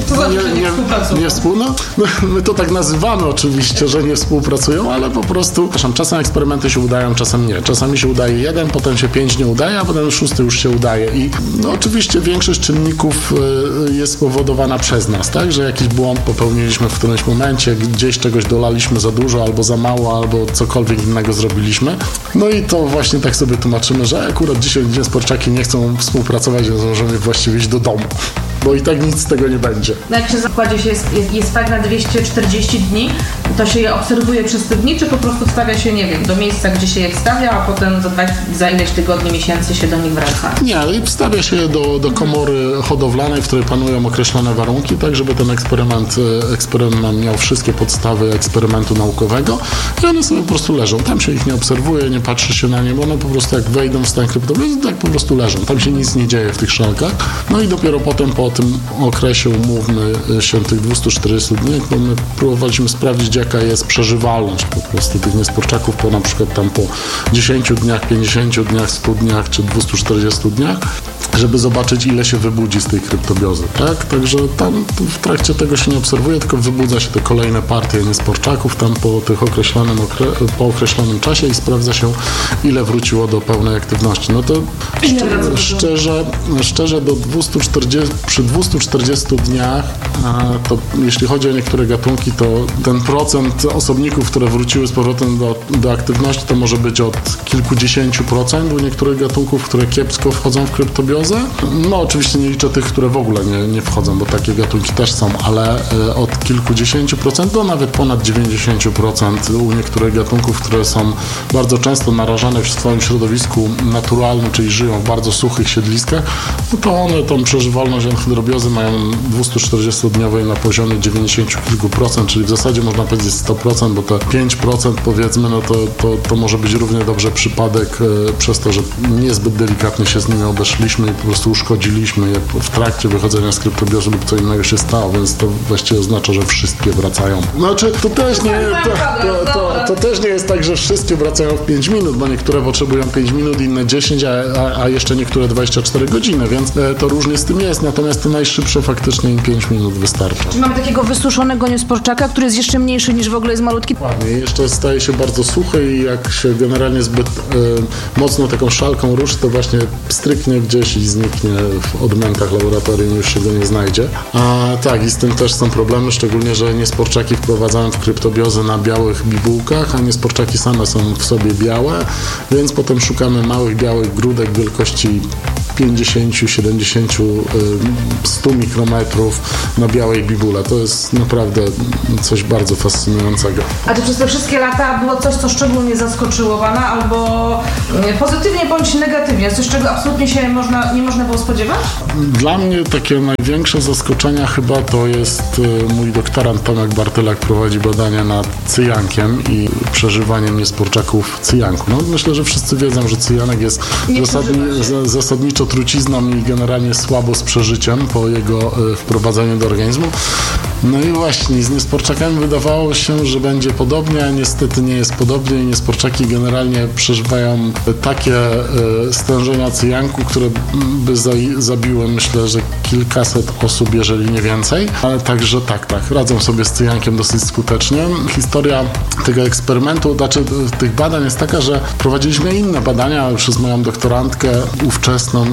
nie współpracują. My to tak nazywamy oczywiście, że nie współpracują, ale po prostu czasem eksperymenty się udają, czasem nie. Czasami się udaje jeden, potem się 5 nie udaje, a potem 6 już się udaje i oczywiście większość czynników jest spowodowana przez nas, tak? Że jakiś błąd popełniliśmy w którymś momencie, gdzieś czegoś dolaliśmy za dużo, albo za mało, albo cokolwiek innego zrobiliśmy. No i to właśnie tak sobie tłumaczymy, że akurat dzisiaj niesporczaki nie chcą współpracować, więc możemy właściwie iść do domu, bo i tak nic z tego nie będzie. No jak przy zakładzie się jest tak na 240 dni, to się je obserwuje przez te dni, czy po prostu stawia się, nie wiem, do miejsca, gdzie się je wstawia, a potem za ileś tygodni, miesięcy się do nich wraca? Nie, wstawia się je do komory hodowlanej, w której panują określone warunki, tak żeby ten eksperyment miał wszystkie podstawy eksperymentu naukowego i one sobie po prostu leżą. Tam się ich nie obserwuje, nie patrzy się na nie, bo one po prostu jak wejdą w stan kryptobiozy, tak po prostu leżą. Tam się nic nie dzieje w tych szelkach. No i dopiero potem po tym okresie, umówmy się, tych 240 dni, bo my próbowaliśmy sprawdzić, jaka jest przeżywalność po prostu tych niesporczaków po na przykład tam po 10 dniach, 50 dniach, 100 dniach czy 240 dniach, żeby zobaczyć, ile się wybudzi z tej kryptobiozy, tak? Także tam w trakcie tego się nie obserwuje, tylko wybudza się te kolejne partie niesporczaków tam po określonym czasie i sprawdza się, ile wróciło do pełnej aktywności. No to szczerze przy przy 240 dniach, to jeśli chodzi o niektóre gatunki, to ten procent osobników, które wróciły z powrotem do aktywności, to może być od kilkudziesięciu procent u niektórych gatunków, które kiepsko wchodzą w kryptobiozę. No oczywiście nie liczę tych, które w ogóle nie wchodzą, bo takie gatunki też są, ale od kilkudziesięciu procent do nawet ponad 90% u niektórych gatunków, które są bardzo często narażane w swoim środowisku naturalnym, czyli żyją w bardzo suchych siedliskach, no to one tą przeżywalność anhydrobiozy mają 240-dniowej na poziomie 90 kilku procent, czyli w zasadzie można powiedzieć 100%, bo te 5% powiedzmy, no to może być równie dobrze przypadek przez to, że niezbyt delikatnie się z nimi obeszliśmy i po prostu uszkodziliśmy je w trakcie wychodzenia z kryptobiozy lub co innego się stało, więc to właściwie oznacza, że wszystkie wracają. Znaczy, to też nie jest tak, że wszystkie wracają w 5 minut, bo niektóre potrzebują 5 minut, inne 10, a jeszcze niektóre 24 godziny, więc to różnie z tym jest, natomiast te najszybsze faktycznie im 5 minut wystarcza. Czy mamy takiego wysuszonego niesporczaka, który jest jeszcze mniejszy niż w ogóle jest malutki? Ładnie, jeszcze staje się bardzo suchy i jak się generalnie zbyt mocno taką szalką ruszy, to właśnie stryknie gdzieś i zniknie w odmętach laboratorium, już się go nie znajdzie. A tak, i z tym też są problemy, szczególnie, że niesporczaki wprowadzają w kryptobiozę na białych bibułkach, a niesporczaki same są w sobie białe, więc potem szukamy małych, białych grudek wielkości 50, 70, 100 mikrometrów na białej bibule. To jest naprawdę coś bardzo fascynującego. A czy przez te wszystkie lata było coś, co szczególnie zaskoczyło Pana, albo pozytywnie bądź negatywnie? Coś, czego absolutnie się nie można było spodziewać? Dla mnie takie największe zaskoczenia chyba to jest mój doktorant Tomek Bartylak prowadzi badania nad cyjankiem i przeżywaniem niesporczaków cyjanku. No, myślę, że wszyscy wiedzą, że cyjanek jest zasadniczo trucizną i generalnie słabo z przeżyciem po jego wprowadzeniu do organizmu. No i właśnie, z niesporczakami wydawało się, że będzie podobnie, a niestety nie jest podobnie i niesporczaki generalnie przeżywają takie stężenia cyjanku, które by zabiły, myślę, że kilkaset osób, jeżeli nie więcej. Ale także tak, radzą sobie z cyjankiem dosyć skutecznie. Historia tego eksperymentu, znaczy tych badań jest taka, że prowadziliśmy inne badania przez moją doktorantkę ówczesną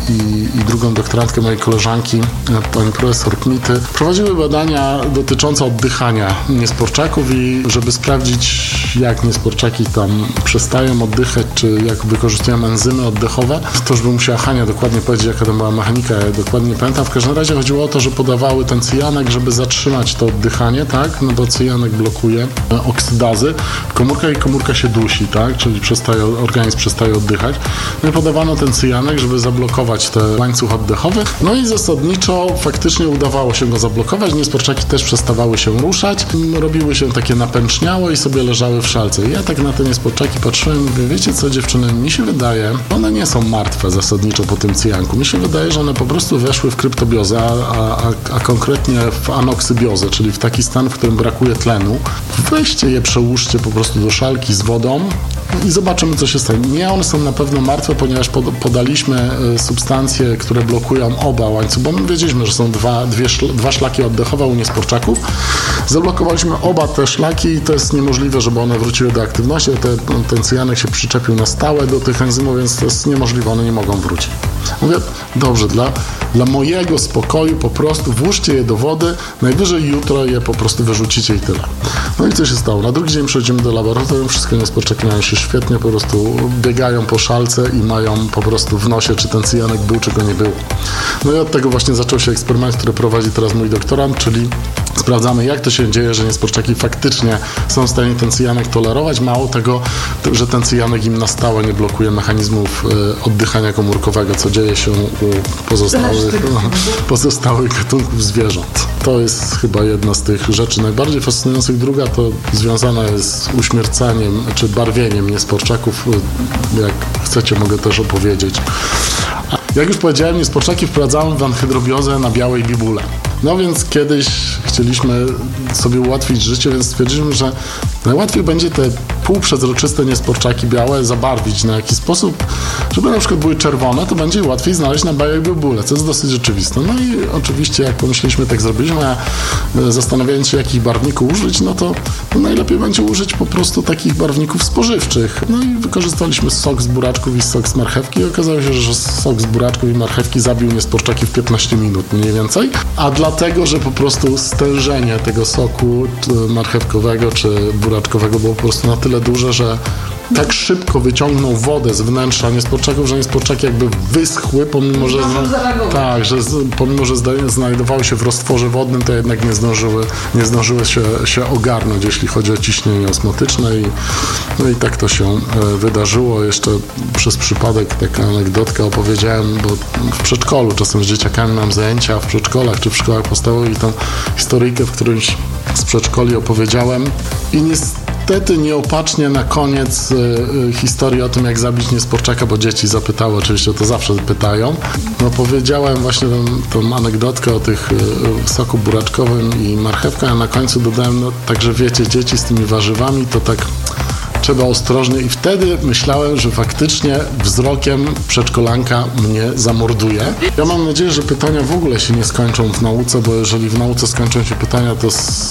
i drugą doktorantkę mojej koleżanki, pani profesor Kmity. Prowadziły badania dotyczące oddychania niesporczaków i żeby sprawdzić, jak niesporczaki tam przestają oddychać, czy jak wykorzystują enzymy oddechowe, to już by musiała Hania dokładnie powiedzieć, jaka tam była mechanika, ja dokładnie nie pamiętam. W każdym razie chodziło o to, że podawały ten cyjanek, żeby zatrzymać to oddychanie, tak? No bo cyjanek blokuje oksydazy w komórkach i komórka się dusi, tak? Czyli organizm przestaje oddychać. No i podawano ten cyjanek, żeby zablokować ten łańcuch oddechowy. No i zasadniczo faktycznie udawało się go zablokować. Niesporczaki też przestawały się ruszać, robiły się takie napęczniałe i sobie leżały w szalce. I ja tak na te niesporczaki patrzyłem i mówię, wiecie co, dziewczyny, mi się wydaje, one nie są martwe zasadniczo po tym cyjanku. Mi się wydaje, że one po prostu weszły w kryptobiozę, a konkretnie w anoksybiozę, czyli w taki stan, w którym brakuje tlenu. Weźcie je, przełóżcie po prostu do szalki z wodą i zobaczymy, co się stanie. Nie, one są na pewno martwe, ponieważ podaliśmy substancje, które blokują oba łańcuchy, bo my wiedzieliśmy, że są dwa szlaki oddechowe u niesporczaków. Zablokowaliśmy oba te szlaki i to jest niemożliwe, żeby one wróciły do aktywności. Ten cyjanek się przyczepił na stałe do tych enzymów, więc to jest niemożliwe, one nie mogą wrócić. Mówię, dobrze, dla mojego spokoju po prostu włóżcie je do wody, najwyżej jutro je po prostu wyrzucicie i tyle. No i co się stało? Na drugi dzień przychodzimy do laboratorium, wszystkie niesporczaki mają się świetnie, po prostu biegają po szalce i mają po prostu w nosie, czy ten cyjanek był, czy go nie było. No i od tego właśnie zaczął się eksperyment, który prowadzi teraz mój doktorant, czyli sprawdzamy, jak to się dzieje, że niesporczaki faktycznie są w stanie ten cyjanek tolerować. Mało tego, że ten cyjanek im na stałe nie blokuje mechanizmów oddychania komórkowego, co dzieje się u pozostałych gatunków zwierząt. To jest chyba jedna z tych rzeczy najbardziej fascynujących. Druga to związana jest z uśmiercaniem czy barwieniem niesporczaków. Jak chcecie, mogę też opowiedzieć. Jak już powiedziałem, niesporczaki wprowadzamy w anhydrobiozę na białej bibule. No więc kiedyś chcieliśmy sobie ułatwić życie, więc stwierdziliśmy, że najłatwiej będzie te półprzezroczyste niesporczaki białe zabarwić na jakiś sposób, żeby na przykład były czerwone, to będzie łatwiej znaleźć na bajach bobule, co jest dosyć oczywiste. No i oczywiście jak pomyśleliśmy, tak zrobiliśmy, a zastanawiając się, jakich barwników użyć, no to najlepiej będzie użyć po prostu takich barwników spożywczych. No i wykorzystaliśmy sok z buraczków i sok z marchewki i okazało się, że sok z buraczków i marchewki zabił niesporczaki w 15 minut mniej więcej, a dlatego, że po prostu stężenie tego soku marchewkowego czy buraczkowego było po prostu na tyle duże, że tak szybko wyciągnął wodę z wnętrza niesporczaków, że niesporczaki jakby wyschły, pomimo że znajdowały się w roztworze wodnym, to jednak nie zdążyły się ogarnąć, jeśli chodzi o ciśnienie osmotyczne no i tak to się wydarzyło. Jeszcze przez przypadek taka anegdotka opowiedziałem, bo w przedszkolu czasem z dzieciakami mam zajęcia w przedszkolach czy w szkołach podstawowych i tą historyjkę w którymś z przedszkoli opowiedziałem i niestety nieopatrznie na koniec historii o tym, jak zabić niesporczaka, bo dzieci zapytały, oczywiście to zawsze pytają. No powiedziałem właśnie tą anegdotkę o tych soku buraczkowym i marchewka, a na końcu dodałem, no także wiecie, dzieci z tymi warzywami to tak trzeba ostrożnie i wtedy myślałem, że faktycznie wzrokiem przedszkolanka mnie zamorduje. Ja mam nadzieję, że pytania w ogóle się nie skończą w nauce, bo jeżeli w nauce skończą się pytania, to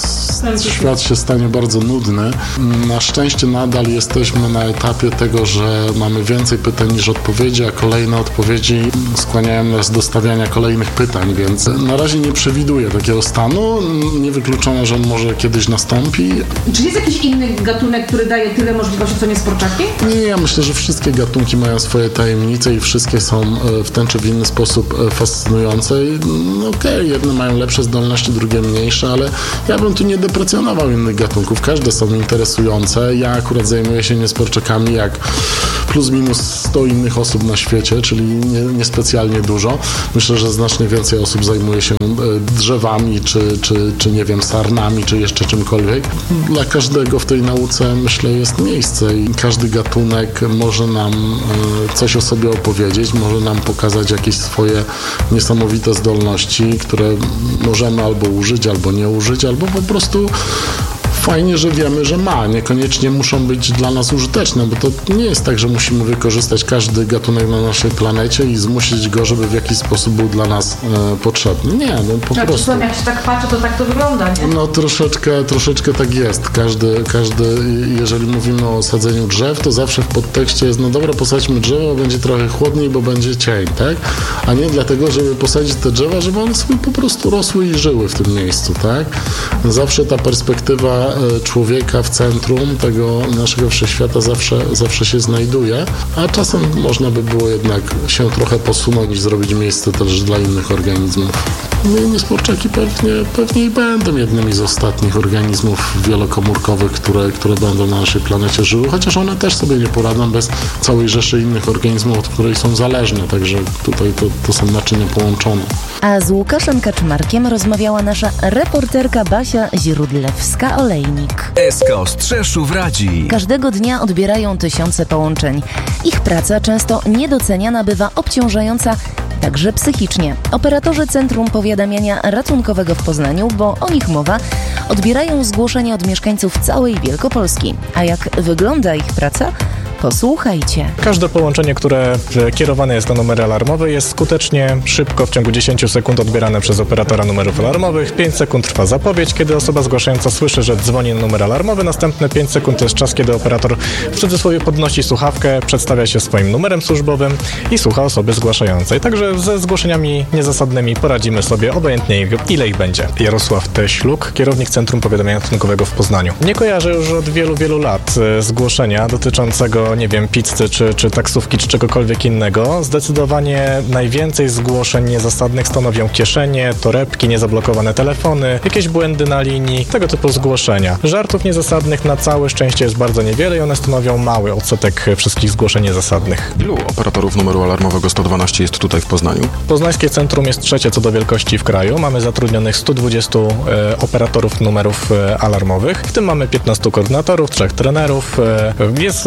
świat się stanie bardzo nudny. Na szczęście nadal jesteśmy na etapie tego, że mamy więcej pytań niż odpowiedzi, a kolejne odpowiedzi skłaniają nas do stawiania kolejnych pytań, więc na razie nie przewiduję takiego stanu. Niewykluczone, że on może kiedyś nastąpi. Czy jest jakiś inny gatunek, który daje tyle możliwości co niesporczaki? Nie, ja myślę, że wszystkie gatunki mają swoje tajemnice i wszystkie są w ten czy w inny sposób fascynujące. No okej, jedne mają lepsze zdolności, drugie mniejsze, ale ja bym tu nie deprecjonował innych gatunków. Każde są interesujące. Ja akurat zajmuję się niesporczakami jak plus minus 100 innych osób na świecie, czyli niespecjalnie dużo. Myślę, że znacznie więcej osób zajmuje się drzewami, czy nie wiem, sarnami, czy jeszcze czymkolwiek. Dla każdego w tej nauce, myślę, jest miejsce i każdy gatunek może nam coś o sobie opowiedzieć, może nam pokazać jakieś swoje niesamowite zdolności, które możemy albo użyć, albo nie użyć, albo po prostu fajnie, że wiemy, że ma. Niekoniecznie muszą być dla nas użyteczne, bo to nie jest tak, że musimy wykorzystać każdy gatunek na naszej planecie i zmusić go, żeby w jakiś sposób był dla nas potrzebny. Nie, no po prostu. Jak się tak patrzy, to tak to wygląda, nie? No troszeczkę tak jest. Każdy, jeżeli mówimy o sadzeniu drzew, to zawsze w podtekście jest, no dobra, posadźmy drzewo, będzie trochę chłodniej, bo będzie cień, tak? A nie dlatego, żeby posadzić te drzewa, żeby one sobie po prostu rosły i żyły w tym miejscu, tak? Zawsze ta perspektywa człowieka w centrum tego naszego wszechświata zawsze się znajduje, a czasem można by było jednak się trochę posunąć i zrobić miejsce też dla innych organizmów. No i niesporczaki pewnie i będą jednymi z ostatnich organizmów wielokomórkowych, które będą na naszej planecie żyły, chociaż one też sobie nie poradzą bez całej rzeszy innych organizmów, od której są zależne, także tutaj to są naczynia połączone. A z Łukaszem Kaczmarkiem rozmawiała nasza reporterka Basia Źródlewska-Olejnik. SK Ostrzeszów radzi. Każdego dnia odbierają tysiące połączeń. Ich praca często niedoceniana bywa obciążająca także psychicznie. Operatorzy Centrum Powiadamiania Ratunkowego w Poznaniu, bo o nich mowa, odbierają zgłoszenia od mieszkańców całej Wielkopolski. A jak wygląda ich praca? Posłuchajcie. Każde połączenie, które kierowane jest na numery alarmowe, jest skutecznie, szybko, w ciągu 10 sekund odbierane przez operatora numerów alarmowych. 5 sekund trwa zapowiedź, kiedy osoba zgłaszająca słyszy, że dzwoni na numer alarmowy. Następne 5 sekund to jest czas, kiedy operator w cudzysłowie podnosi słuchawkę, przedstawia się swoim numerem służbowym i słucha osoby zgłaszającej. Także ze zgłoszeniami niezasadnymi poradzimy sobie obojętnie, ile ich będzie. Jarosław Teśluk, kierownik Centrum Powiadamiania Ratunkowego w Poznaniu. Nie kojarzę już od wielu lat zgłoszenia dotyczącego, nie wiem, pizzy, czy taksówki, czy czegokolwiek innego. Zdecydowanie najwięcej zgłoszeń niezasadnych stanowią kieszenie, torebki, niezablokowane telefony, jakieś błędy na linii, tego typu zgłoszenia. Żartów niezasadnych na całe szczęście jest bardzo niewiele i one stanowią mały odsetek wszystkich zgłoszeń niezasadnych. Ilu operatorów numeru alarmowego 112 jest tutaj w Poznaniu? Poznańskie centrum jest trzecie co do wielkości w kraju. Mamy zatrudnionych 120 operatorów numerów alarmowych. W tym mamy 15 koordynatorów, 3 trenerów. Jest gradacja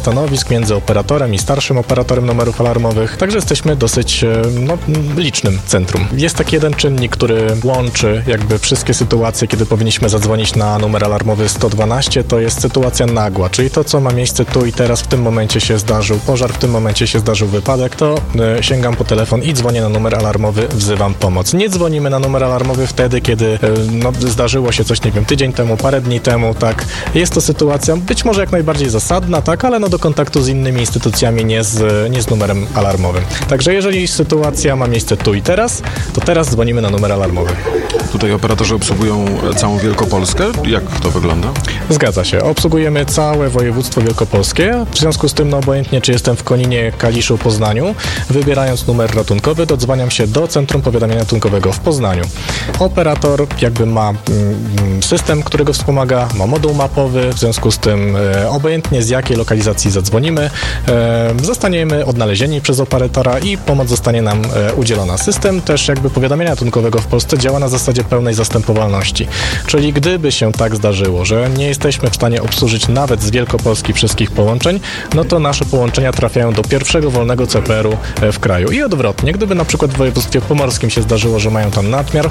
stanowisk między operatorem i starszym operatorem numerów alarmowych, także jesteśmy dosyć licznym centrum. Jest taki jeden czynnik, który łączy jakby wszystkie sytuacje, kiedy powinniśmy zadzwonić na numer alarmowy 112, to jest sytuacja nagła, czyli to, co ma miejsce tu i teraz, w tym momencie się zdarzył pożar, w tym momencie się zdarzył wypadek, to sięgam po telefon i dzwonię na numer alarmowy, wzywam pomoc. Nie dzwonimy na numer alarmowy wtedy, kiedy zdarzyło się coś, nie wiem, tydzień temu, parę dni temu, tak. Jest to sytuacja być może jak najbardziej zasadna, tak, ale do kontaktu z innymi instytucjami, nie z numerem alarmowym. Także jeżeli sytuacja ma miejsce tu i teraz, to teraz dzwonimy na numer alarmowy. Tutaj operatorzy obsługują całą Wielkopolskę. Jak to wygląda? Zgadza się. Obsługujemy całe województwo wielkopolskie. W związku z tym, obojętnie czy jestem w Koninie, Kaliszu, Poznaniu, wybierając numer ratunkowy, dodzwaniam się do Centrum Powiadamiania Ratunkowego w Poznaniu. Operator jakby ma system, który go wspomaga, ma moduł mapowy, w związku z tym obojętnie z jakiej lokalizacji zadzwonimy, zostaniemy odnalezieni przez operatora i pomoc zostanie nam udzielona. System też jakby powiadamiania ratunkowego w Polsce działa na zasadzie pełnej zastępowalności. Czyli gdyby się tak zdarzyło, że nie jesteśmy w stanie obsłużyć nawet z Wielkopolski wszystkich połączeń, no to nasze połączenia trafiają do pierwszego wolnego CPR-u w kraju. I odwrotnie, gdyby na przykład w województwie pomorskim się zdarzyło, że mają tam nadmiar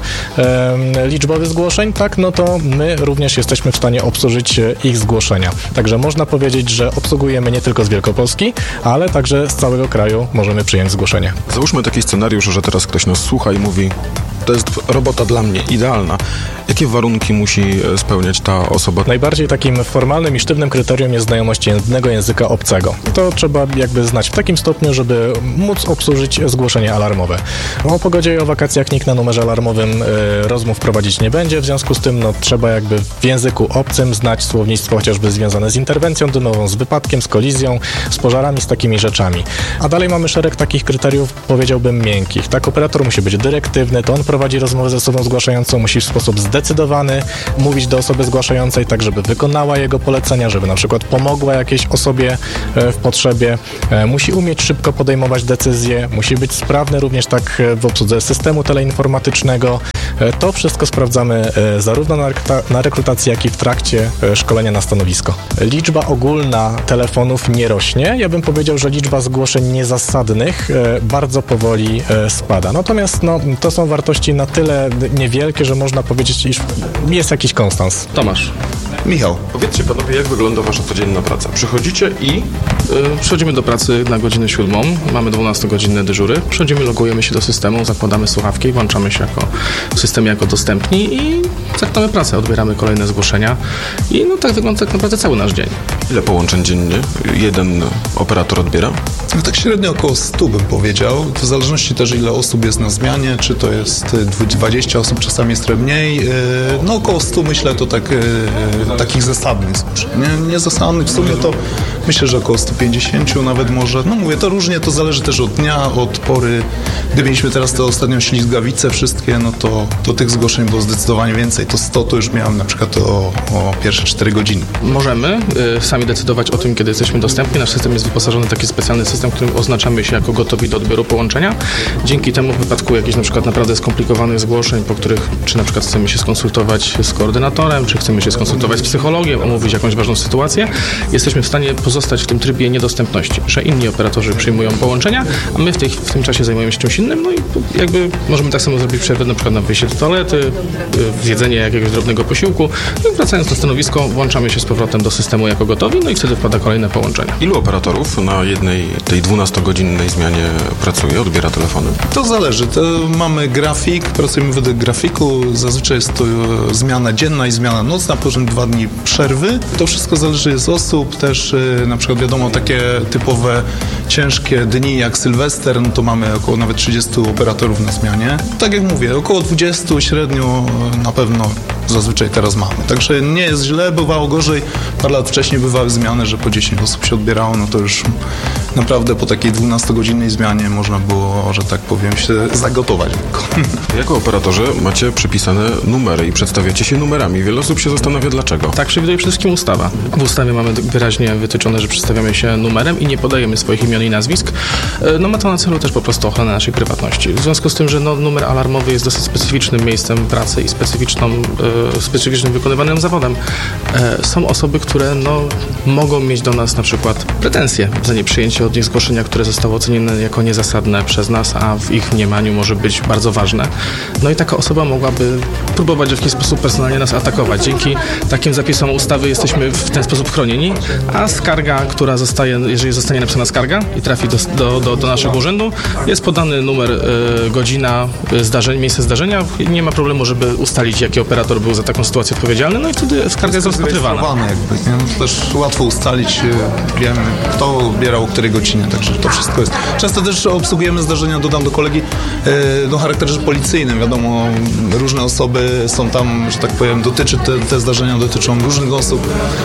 liczbowy zgłoszeń, tak, no to my również jesteśmy w stanie obsłużyć ich zgłoszenia. Także można powiedzieć, że obsługujemy nie tylko z Wielkopolski, ale także z całego kraju możemy przyjąć zgłoszenie. Załóżmy taki scenariusz, że teraz ktoś nas słucha i mówi: to jest robota dla mnie idealna. Jakie warunki musi spełniać ta osoba? Najbardziej takim formalnym i sztywnym kryterium jest znajomość jednego języka obcego. To trzeba jakby znać w takim stopniu, żeby móc obsłużyć zgłoszenie alarmowe. O pogodzie i o wakacjach nikt na numerze alarmowym rozmów prowadzić nie będzie, w związku z tym trzeba jakby w języku obcym znać słownictwo chociażby związane z interwencją dymową, z wypadkiem, z kolizją, z pożarami, z takimi rzeczami. A dalej mamy szereg takich kryteriów, powiedziałbym, miękkich. Tak, operator musi być dyrektywny, to on prowadzi rozmowę ze osobą zgłaszającą, musi w sposób zdecydowany mówić do osoby zgłaszającej, tak żeby wykonała jego polecenia, żeby na przykład pomogła jakiejś osobie w potrzebie. Musi umieć szybko podejmować decyzje, musi być sprawny również tak w obsłudze systemu teleinformatycznego. To wszystko sprawdzamy zarówno na rekrutacji, jak i w trakcie szkolenia na stanowisko. Liczba ogólna telefonów nie rośnie. Ja bym powiedział, że liczba zgłoszeń niezasadnych bardzo powoli spada. Natomiast to są wartości na tyle niewielkie, że można powiedzieć, iż jest jakiś konstans. Tomasz. Michał. Powiedzcie panowie, jak wygląda wasza codzienna praca? Przychodzicie i... Przychodzimy do pracy na godzinę 7, mamy 12-godzinne dyżury. Przychodzimy, logujemy się do systemu, zakładamy słuchawki, włączamy się w systemie jako dostępni i zaczynamy pracę, odbieramy kolejne zgłoszenia i tak wygląda tak naprawdę cały nasz dzień. Ile połączeń dziennie jeden operator odbiera? Tak średnio około 100 bym powiedział. W zależności też ile osób jest na zmianie, czy to jest 20 osób, czasami jest trochę mniej. Około 100 myślę to takich zasadnych zgłoszeń. Nie zasadnych, w sumie to myślę, że około 150 nawet może. Mówię, to różnie, to zależy też od dnia, od pory. Gdy mieliśmy teraz te ostatnią ślizgawice wszystkie, to tych zgłoszeń było zdecydowanie więcej. To 100 to już miałem na przykład o pierwsze 4 godziny. Możemy sami decydować o tym, kiedy jesteśmy dostępni. Nasz system jest wyposażony w taki specjalny system, w którym oznaczamy się jako gotowi do odbioru połączenia. Dzięki temu w wypadku jakichś na przykład naprawdę skomplikowanych zgłoszeń, po których czy na przykład chcemy się skonsultować z koordynatorem, czy chcemy się skonsultować z psychologiem, omówić jakąś ważną sytuację, jesteśmy w stanie pozostać w tym trybie niedostępności, że inni operatorzy przyjmują połączenia, a my w tym czasie zajmujemy się czymś innym, i jakby możemy tak samo zrobić przerwę na przykład na wyjście do toalety, zjedzenie jakiegoś drobnego posiłku, i wracając na stanowisko, włączamy się z powrotem do systemu jako gotowi, i wtedy wpada kolejne połączenia. Ilu operatorów na jednej tej 12-godzinnej zmianie pracuje, odbiera telefony? To zależy. Mamy grafik, pracujemy według grafiku. Zazwyczaj jest to zmiana dzienna i zmiana nocna, potem 2 dni przerwy. To wszystko zależy z osób. Też na przykład wiadomo, takie typowe ciężkie dni jak Sylwester, to mamy około nawet 30 operatorów na zmianie. Tak jak mówię, około 20 średnio na pewno zazwyczaj teraz mamy. Także nie jest źle, bywało gorzej. Parę lat wcześniej bywały zmiany, że po 10 osób się odbierało, to już naprawdę po takiej 12-godzinnej zmianie można było, że tak powiem, się zagotować. Jako operatorzy macie przypisane numery i przedstawiacie się numerami. Wiele osób się zastanawia, dlaczego. Tak przewiduje przede wszystkim ustawa. W ustawie mamy wyraźnie wytyczone, że przedstawiamy się numerem i nie podajemy swoich imion i nazwisk. Ma to na celu też po prostu ochronę naszej prywatności. W związku z tym, że numer alarmowy jest dosyć specyficznym miejscem pracy i specyficzną specyficznym wykonywanym zawodem, są osoby, które mogą mieć do nas na przykład pretensje za nieprzyjęcie od nich zgłoszenia, które zostało ocenione jako niezasadne przez nas, a w ich mniemaniu może być bardzo ważne. No i taka osoba mogłaby próbować w jakiś sposób personalnie nas atakować. Dzięki takim zapisom ustawy jesteśmy w ten sposób chronieni, a skarga, która jeżeli zostanie napisana skarga i trafi do naszego urzędu, jest podany numer, godzina, miejsce zdarzenia i nie ma problemu, żeby ustalić, jaki operator był za taką sytuację odpowiedzialny, no i wtedy skarga jest rozpatrywana. To też łatwo ustalić, wiemy, kto odbierał o której godzinie, także to wszystko jest. Często też obsługujemy zdarzenia, dodam do kolegi, o charakterze policyjnym. Wiadomo, różne osoby są tam, że tak powiem, te zdarzenia dotyczą różnych osób,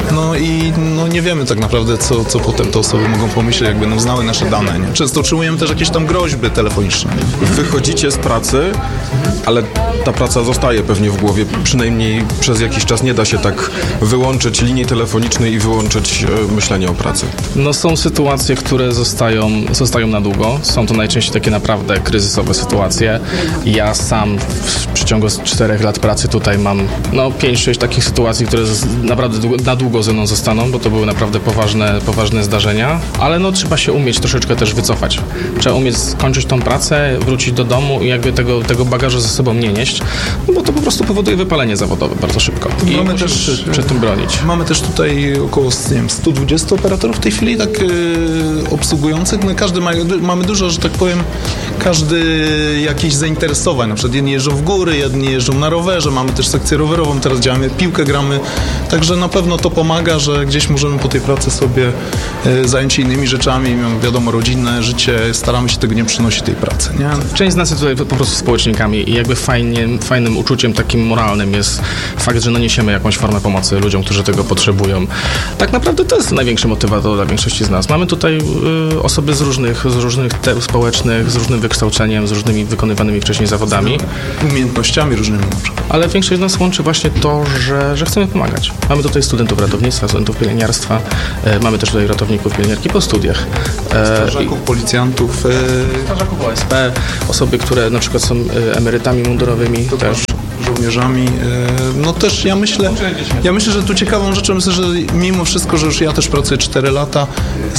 i nie wiemy tak naprawdę, co potem te osoby mogą pomyśleć, jak będą znały nasze dane. Nie? Często otrzymujemy też jakieś tam groźby telefoniczne. Wychodzicie z pracy, ale ta praca zostaje pewnie w głowie, przynajmniej przez jakiś czas nie da się tak wyłączyć linii telefonicznej i wyłączyć myślenia o pracy. Są sytuacje, które zostają na długo. Są to najczęściej takie naprawdę kryzysowe sytuacje. Ja sam w przeciągu 4 lat pracy tutaj mam 5-6 takich sytuacji, które naprawdę na długo ze mną zostaną, bo to były naprawdę poważne zdarzenia, ale trzeba się umieć troszeczkę też wycofać. Trzeba umieć skończyć tą pracę, wrócić do domu i jakby tego bagażu ze sobą nie nieść, bo to po prostu powoduje wypalenie zawodowe bardzo szybko. I mamy też przed tym bronić. Mamy też tutaj około 120 operatorów w tej chwili tak obsługujących. Mamy dużo, że tak powiem, każdy jakieś zainteresowań. Na przykład jedni jeżdżą w góry, jedni jeżdżą na rowerze. Mamy też sekcję rowerową, teraz działamy, piłkę gramy. Także na pewno to pomaga, że gdzieś możemy po tej pracy sobie zająć się innymi rzeczami. Mamy, wiadomo, rodzinne życie. Staramy się tego nie przynosić tej pracy. Nie? Część z nas jest tutaj po prostu społecznikami i jakby fajnym uczuciem takim moralnym jest fakt, że niesiemy jakąś formę pomocy ludziom, którzy tego potrzebują. Tak naprawdę to jest największy motywator dla większości z nas. Mamy tutaj osoby z różnych społecznych, z różnym wykształceniem, z różnymi wykonywanymi wcześniej zawodami. Umiejętnościami różnymi. Ale większość z nas łączy właśnie to, że chcemy pomagać. Mamy tutaj studentów ratownictwa, studentów pielęgniarstwa, mamy też tutaj ratowników pielęgniarki po studiach. Strażaków, policjantów. Strażaków OSP, osoby, które na przykład są emerytami mundurowymi też. Żołnierzami. Też ja myślę, że tu ciekawą rzeczą jest, że mimo wszystko, że już ja też pracuję 4 lata,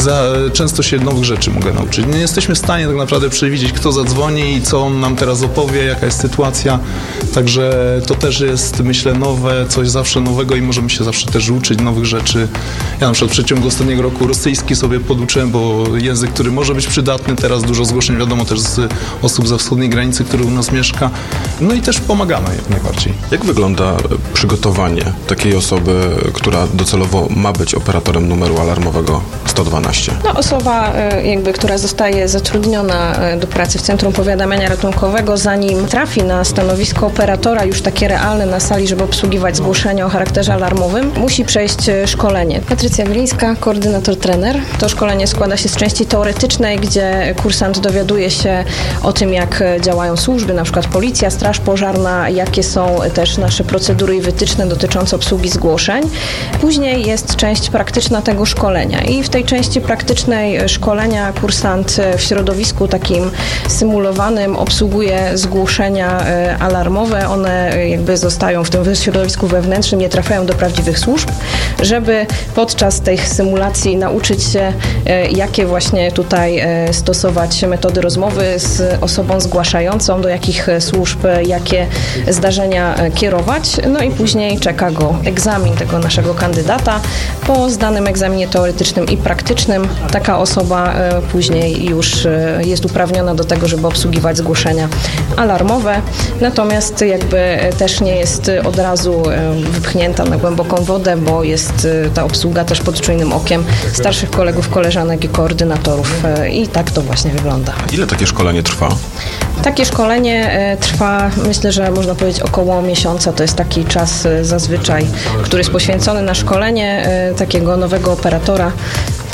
często się nowych rzeczy mogę nauczyć. Nie jesteśmy w stanie tak naprawdę przewidzieć, kto zadzwoni i co on nam teraz opowie, jaka jest sytuacja. Także to też jest, myślę, nowe, coś zawsze nowego i możemy się zawsze też uczyć nowych rzeczy. Ja na przykład w przeciągu ostatniego roku rosyjski sobie poduczyłem, bo język, który może być przydatny, teraz dużo zgłoszeń, wiadomo, też z osób ze wschodniej granicy, który u nas mieszka. I też pomagamy jak najbardziej. Jak wygląda przygotowanie takiej osoby, która docelowo ma być operatorem numeru alarmowego 112? Osoba, która zostaje zatrudniona do pracy w Centrum Powiadamiania Ratunkowego, zanim trafi na stanowisko operatora już takie realne na sali, żeby obsługiwać zgłoszenia o charakterze alarmowym, musi przejść szkolenie. Patrycja Wilińska, koordynator trener. To szkolenie składa się z części teoretycznej, gdzie kursant dowiaduje się o tym, jak działają służby, na przykład policja, straż pożarna, jakie są też nasze procedury i wytyczne dotyczące obsługi zgłoszeń. Później jest część praktyczna tego szkolenia i w tej części praktycznej szkolenia kursant w środowisku takim symulowanym obsługuje zgłoszenia alarmowe. One zostają w tym środowisku wewnętrznym, nie trafiają do prawdziwych służb, żeby podczas tej symulacji nauczyć się, jakie właśnie tutaj stosować metody rozmowy z osobą zgłaszającą, do jakich służb, jakie zdarzenia kierować. I później czeka go egzamin tego naszego kandydata. Po zdanym egzaminie teoretycznym i praktycznym taka osoba później już jest uprawniona do tego, żeby obsługiwać zgłoszenia alarmowe. Natomiast też nie jest od razu wypchnięta na głęboką wodę, bo jest ta obsługa też pod czujnym okiem starszych kolegów, koleżanek i koordynatorów. I tak to właśnie wygląda. Ile takie szkolenie trwa? Takie szkolenie trwa, myślę, że można powiedzieć około miesiąca. To jest taki czas zazwyczaj, który jest poświęcony na szkolenie takiego nowego operatora.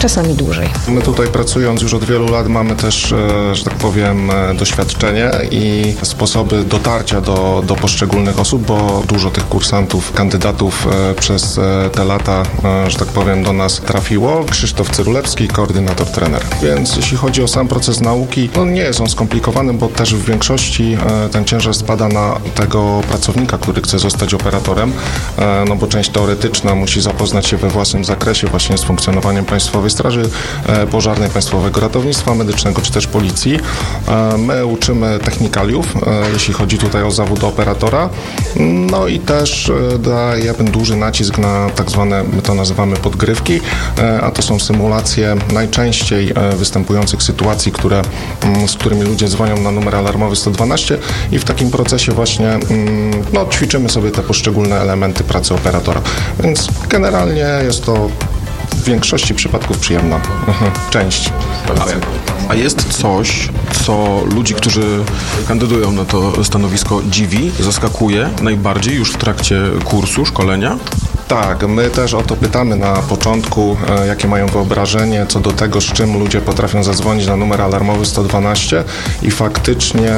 czasami dłużej. My tutaj pracując już od wielu lat mamy też, że tak powiem, doświadczenie i sposoby dotarcia do poszczególnych osób, bo dużo tych kursantów, kandydatów przez te lata, że tak powiem, do nas trafiło. Krzysztof Cyrulewski, koordynator, trener. Więc jeśli chodzi o sam proces nauki, nie jest on skomplikowany, bo też w większości ten ciężar spada na tego pracownika, który chce zostać operatorem, no bo część teoretyczna musi zapoznać się we własnym zakresie właśnie z funkcjonowaniem Państwowej Straży Pożarnej, Państwowego Ratownictwa Medycznego czy też Policji. My uczymy technikaliów, jeśli chodzi tutaj o zawód operatora, no i też dajemy duży nacisk na tak zwane, my to nazywamy podgrywki, a to są symulacje najczęściej występujących sytuacji, z którymi ludzie dzwonią na numer alarmowy 112 i w takim procesie właśnie ćwiczymy sobie te poszczególne elementy pracy operatora. Więc generalnie jest to w większości przypadków przyjemna część pracy. A jest coś, co ludzi, którzy kandydują na to stanowisko dziwi, zaskakuje najbardziej już w trakcie kursu, szkolenia? Tak, my też o to pytamy na początku, jakie mają wyobrażenie co do tego, z czym ludzie potrafią zadzwonić na numer alarmowy 112 i faktycznie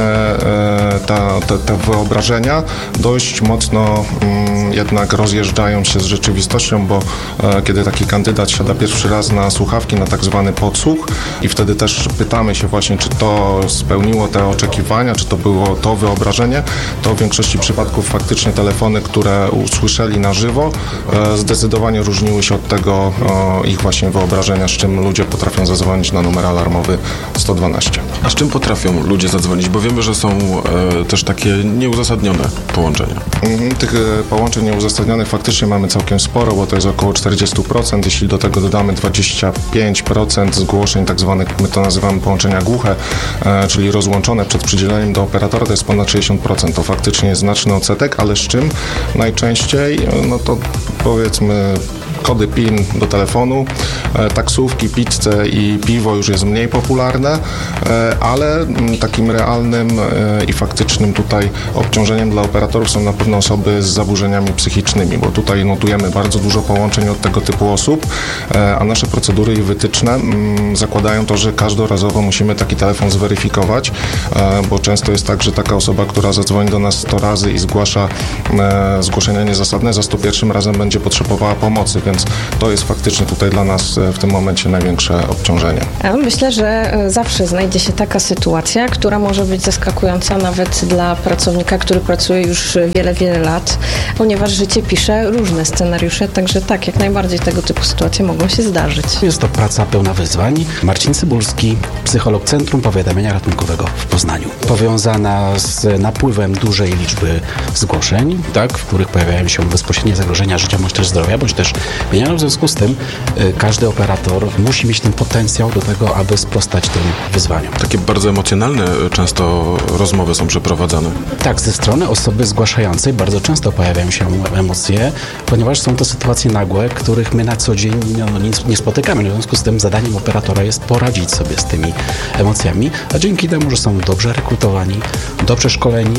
te wyobrażenia dość mocno jednak rozjeżdżają się z rzeczywistością, bo kiedy taki kandydat siada pierwszy raz na słuchawki, na tak zwany podsłuch i wtedy też pytamy się właśnie, czy to spełniło te oczekiwania, czy to było to wyobrażenie, to w większości przypadków faktycznie telefony, które usłyszeli na żywo, zdecydowanie różniły się od tego ich właśnie wyobrażenia, z czym ludzie potrafią zadzwonić na numer alarmowy 112. A z czym potrafią ludzie zadzwonić? Bo wiemy, że są też takie nieuzasadnione połączenia. Tych połączeń nieuzasadnionych faktycznie mamy całkiem sporo, bo to jest około 40%. Jeśli do tego dodamy 25% zgłoszeń, tak zwanych, my to nazywamy połączenia głuche, czyli rozłączone przed przydzieleniem do operatora, to jest ponad 60%. To faktycznie jest znaczny odsetek, ale z czym najczęściej? No to powiedzmy kody PIN do telefonu, taksówki, pizzę i piwo już jest mniej popularne, ale takim realnym i faktycznym tutaj obciążeniem dla operatorów są na pewno osoby z zaburzeniami psychicznymi, bo tutaj notujemy bardzo dużo połączeń od tego typu osób, a nasze procedury i wytyczne zakładają to, że każdorazowo musimy taki telefon zweryfikować, bo często jest tak, że taka osoba, która zadzwoni do nas 100 razy i zgłasza zgłoszenia niezasadne, za 101 razem będzie potrzebowała pomocy, więc to jest faktycznie tutaj dla nas w tym momencie największe obciążenie. Myślę, że zawsze znajdzie się taka sytuacja, która może być zaskakująca nawet dla pracownika, który pracuje już wiele lat, ponieważ życie pisze różne scenariusze, także tak, jak najbardziej tego typu sytuacje mogą się zdarzyć. Jest to praca pełna wyzwań. Marcin Cybulski, psycholog Centrum Powiadamiania Ratunkowego w Poznaniu. Powiązana z napływem dużej liczby zgłoszeń, tak, w których pojawiają się bezpośrednie zagrożenia życia, bądź też zdrowia, bądź też mienia. W związku z tym każdy operator musi mieć ten potencjał do tego, aby sprostać tym wyzwaniom. Takie bardzo emocjonalne często rozmowy są przeprowadzane. Tak, ze strony osoby zgłaszającej bardzo często pojawiają się emocje, ponieważ są to sytuacje nagłe, których my na co dzień nie spotykamy. W związku z tym zadaniem operatora jest poradzić sobie z tymi emocjami, a dzięki temu, że są dobrze rekrutowani, dobrze szkoleni,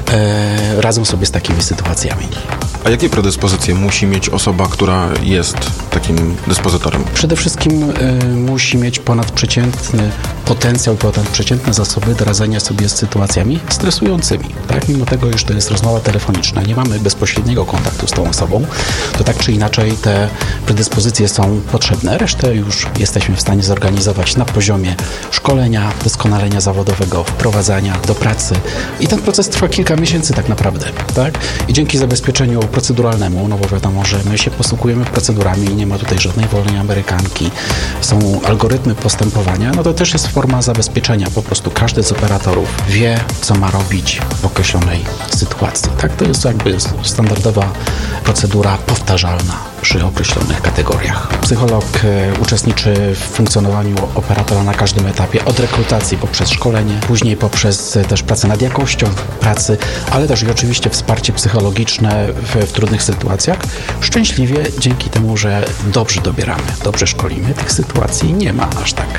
radzą sobie z takimi sytuacjami. A jakie predyspozycje musi mieć osoba, która jest takim dyspozytorem? Przede wszystkim musi mieć ponadprzeciętny potencjał, ponadprzeciętne zasoby do radzenia sobie z sytuacjami stresującymi. Tak? Mimo tego, iż to jest rozmowa telefoniczna, nie mamy bezpośredniego kontaktu z tą osobą, to tak czy inaczej te predyspozycje są potrzebne. Resztę już jesteśmy w stanie zorganizować na poziomie szkolenia, doskonalenia zawodowego, wprowadzania do pracy. I ten proces trwa kilka miesięcy tak naprawdę. Tak? I dzięki zabezpieczeniu proceduralnemu, no bo wiadomo, że my się posługujemy procedurami i nie ma tutaj żadnej wolnej amerykanki, są algorytmy postępowania, no to też jest forma zabezpieczenia. Po prostu każdy z operatorów wie, co ma robić w określonej sytuacji. Tak? To jest jakby standardowa procedura powtarzalna przy określonych kategoriach. Psycholog uczestniczy w funkcjonowaniu operatora na każdym etapie, od rekrutacji poprzez szkolenie, później poprzez też pracę nad jakością pracy, ale też i oczywiście wsparcie psychologiczne w trudnych sytuacjach. Szczęśliwie dzięki temu, że dobrze dobieramy, dobrze szkolimy, tych sytuacji nie ma aż tak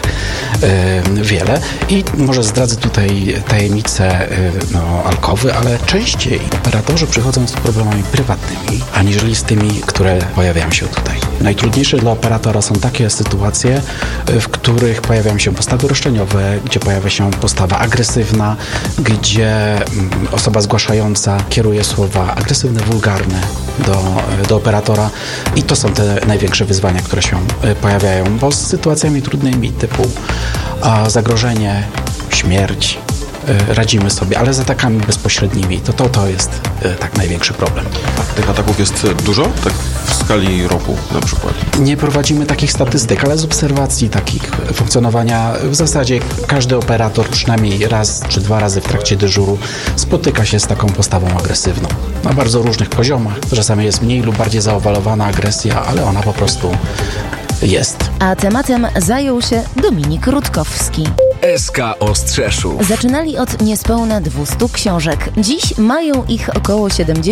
wiele. I może zdradzę tutaj tajemnicę alkowy, ale częściej operatorzy przychodzą z problemami prywatnymi, aniżeli z tymi, które pojawiają się tutaj. Najtrudniejsze dla operatora są takie sytuacje, w których pojawiają się postawy roszczeniowe, gdzie pojawia się postawa agresywna, gdzie osoba zgłaszająca kieruje słowa agresywne, wulgarne do operatora i to są te największe wyzwania, które się pojawiają, bo z sytuacjami trudnymi typu zagrożenie, śmierć radzimy sobie, ale z atakami bezpośrednimi to jest tak największy problem. Tych ataków jest dużo? Tak w skali roku na przykład? Nie prowadzimy takich statystyk, ale z obserwacji takich funkcjonowania w zasadzie każdy operator przynajmniej raz czy 2 razy w trakcie dyżuru spotyka się z taką postawą agresywną. Na bardzo różnych poziomach. Czasami jest mniej lub bardziej zaowalowana agresja, ale ona po prostu jest. A tematem zajął się Dominik Rutkowski. SK Ostrzeszów. Zaczynali od niespełna 200 książek. Dziś mają ich około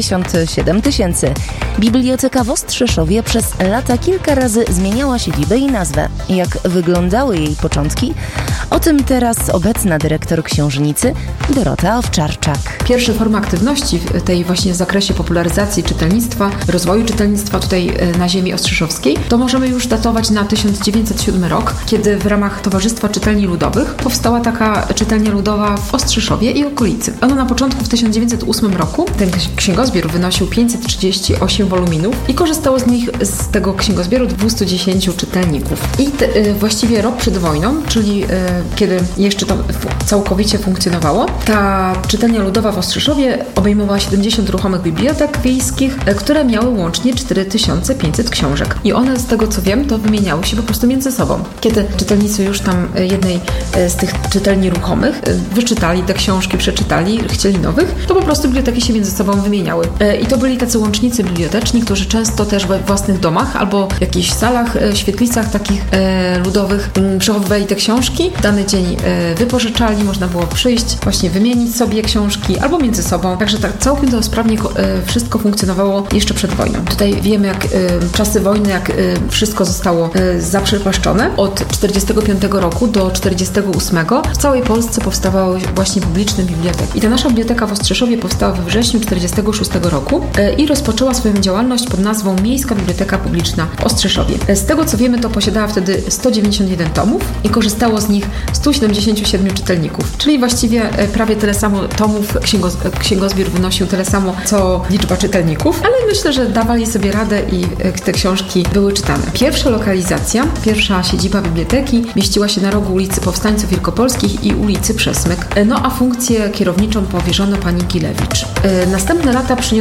77 000. Biblioteka w Ostrzeszowie przez lata kilka razy zmieniała siedzibę i nazwę. Jak wyglądały jej początki? O tym teraz obecna dyrektor książnicy Dorota Owczarczak. Pierwsze formy aktywności w tej właśnie zakresie popularyzacji czytelnictwa, rozwoju czytelnictwa tutaj na ziemi ostrzeszowskiej, to możemy już datować na 1907 rok, kiedy w ramach Towarzystwa Czytelni Ludowych powstała taka czytelnia ludowa w Ostrzeszowie i okolicy. Ona na początku w 1908 roku, ten księgozbiór wynosił 538 woluminów i korzystało z tego księgozbioru 210 czytelników. I właściwie rok przed wojną, czyli kiedy jeszcze to całkowicie funkcjonowało, ta czytelnia ludowa w Ostrzeszowie obejmowała 70 ruchomych bibliotek wiejskich, które miały łącznie 4500 książek. I one, z tego co wiem, to wymieniały się po prostu między sobą. Kiedy czytelnicy już tam jednej z tych czytelni ruchomych wyczytali te książki, przeczytali, chcieli nowych, to po prostu biblioteki się między sobą wymieniały. I to byli tacy łącznicy biblioteczni, którzy często też we własnych domach albo w jakichś salach, świetlicach takich ludowych przechowywali te książki. Dany dzień wypożyczali, można było przyjść, właśnie wymienić sobie książki albo między sobą. Także tak całkiem to sprawnie wszystko funkcjonowało jeszcze przed wojną. Tutaj wiemy, jak czasy wojny, jak wszystko zostało zaprzepaszczone. Od 1945 roku do 1948 w całej Polsce powstawały właśnie publiczne biblioteki. I ta nasza biblioteka w Ostrzeszowie powstała we wrześniu 1946 roku i rozpoczęła swoją działalność pod nazwą Miejska Biblioteka Publiczna w Ostrzeszowie. Z tego co wiemy, to posiadała wtedy 191 tomów i korzystało z nich 177 czytelników, czyli właściwie prawie tyle samo tomów, księgozbiór wynosił tyle samo, co liczba czytelników, ale myślę, że dawali sobie radę i te książki były czytane. Pierwsza lokalizacja, pierwsza siedziba biblioteki mieściła się na rogu ulicy Powstańców Wielkopolskich i ulicy Przesmyk, a funkcję kierowniczą powierzono pani Gilewicz. Następne lata przyniosły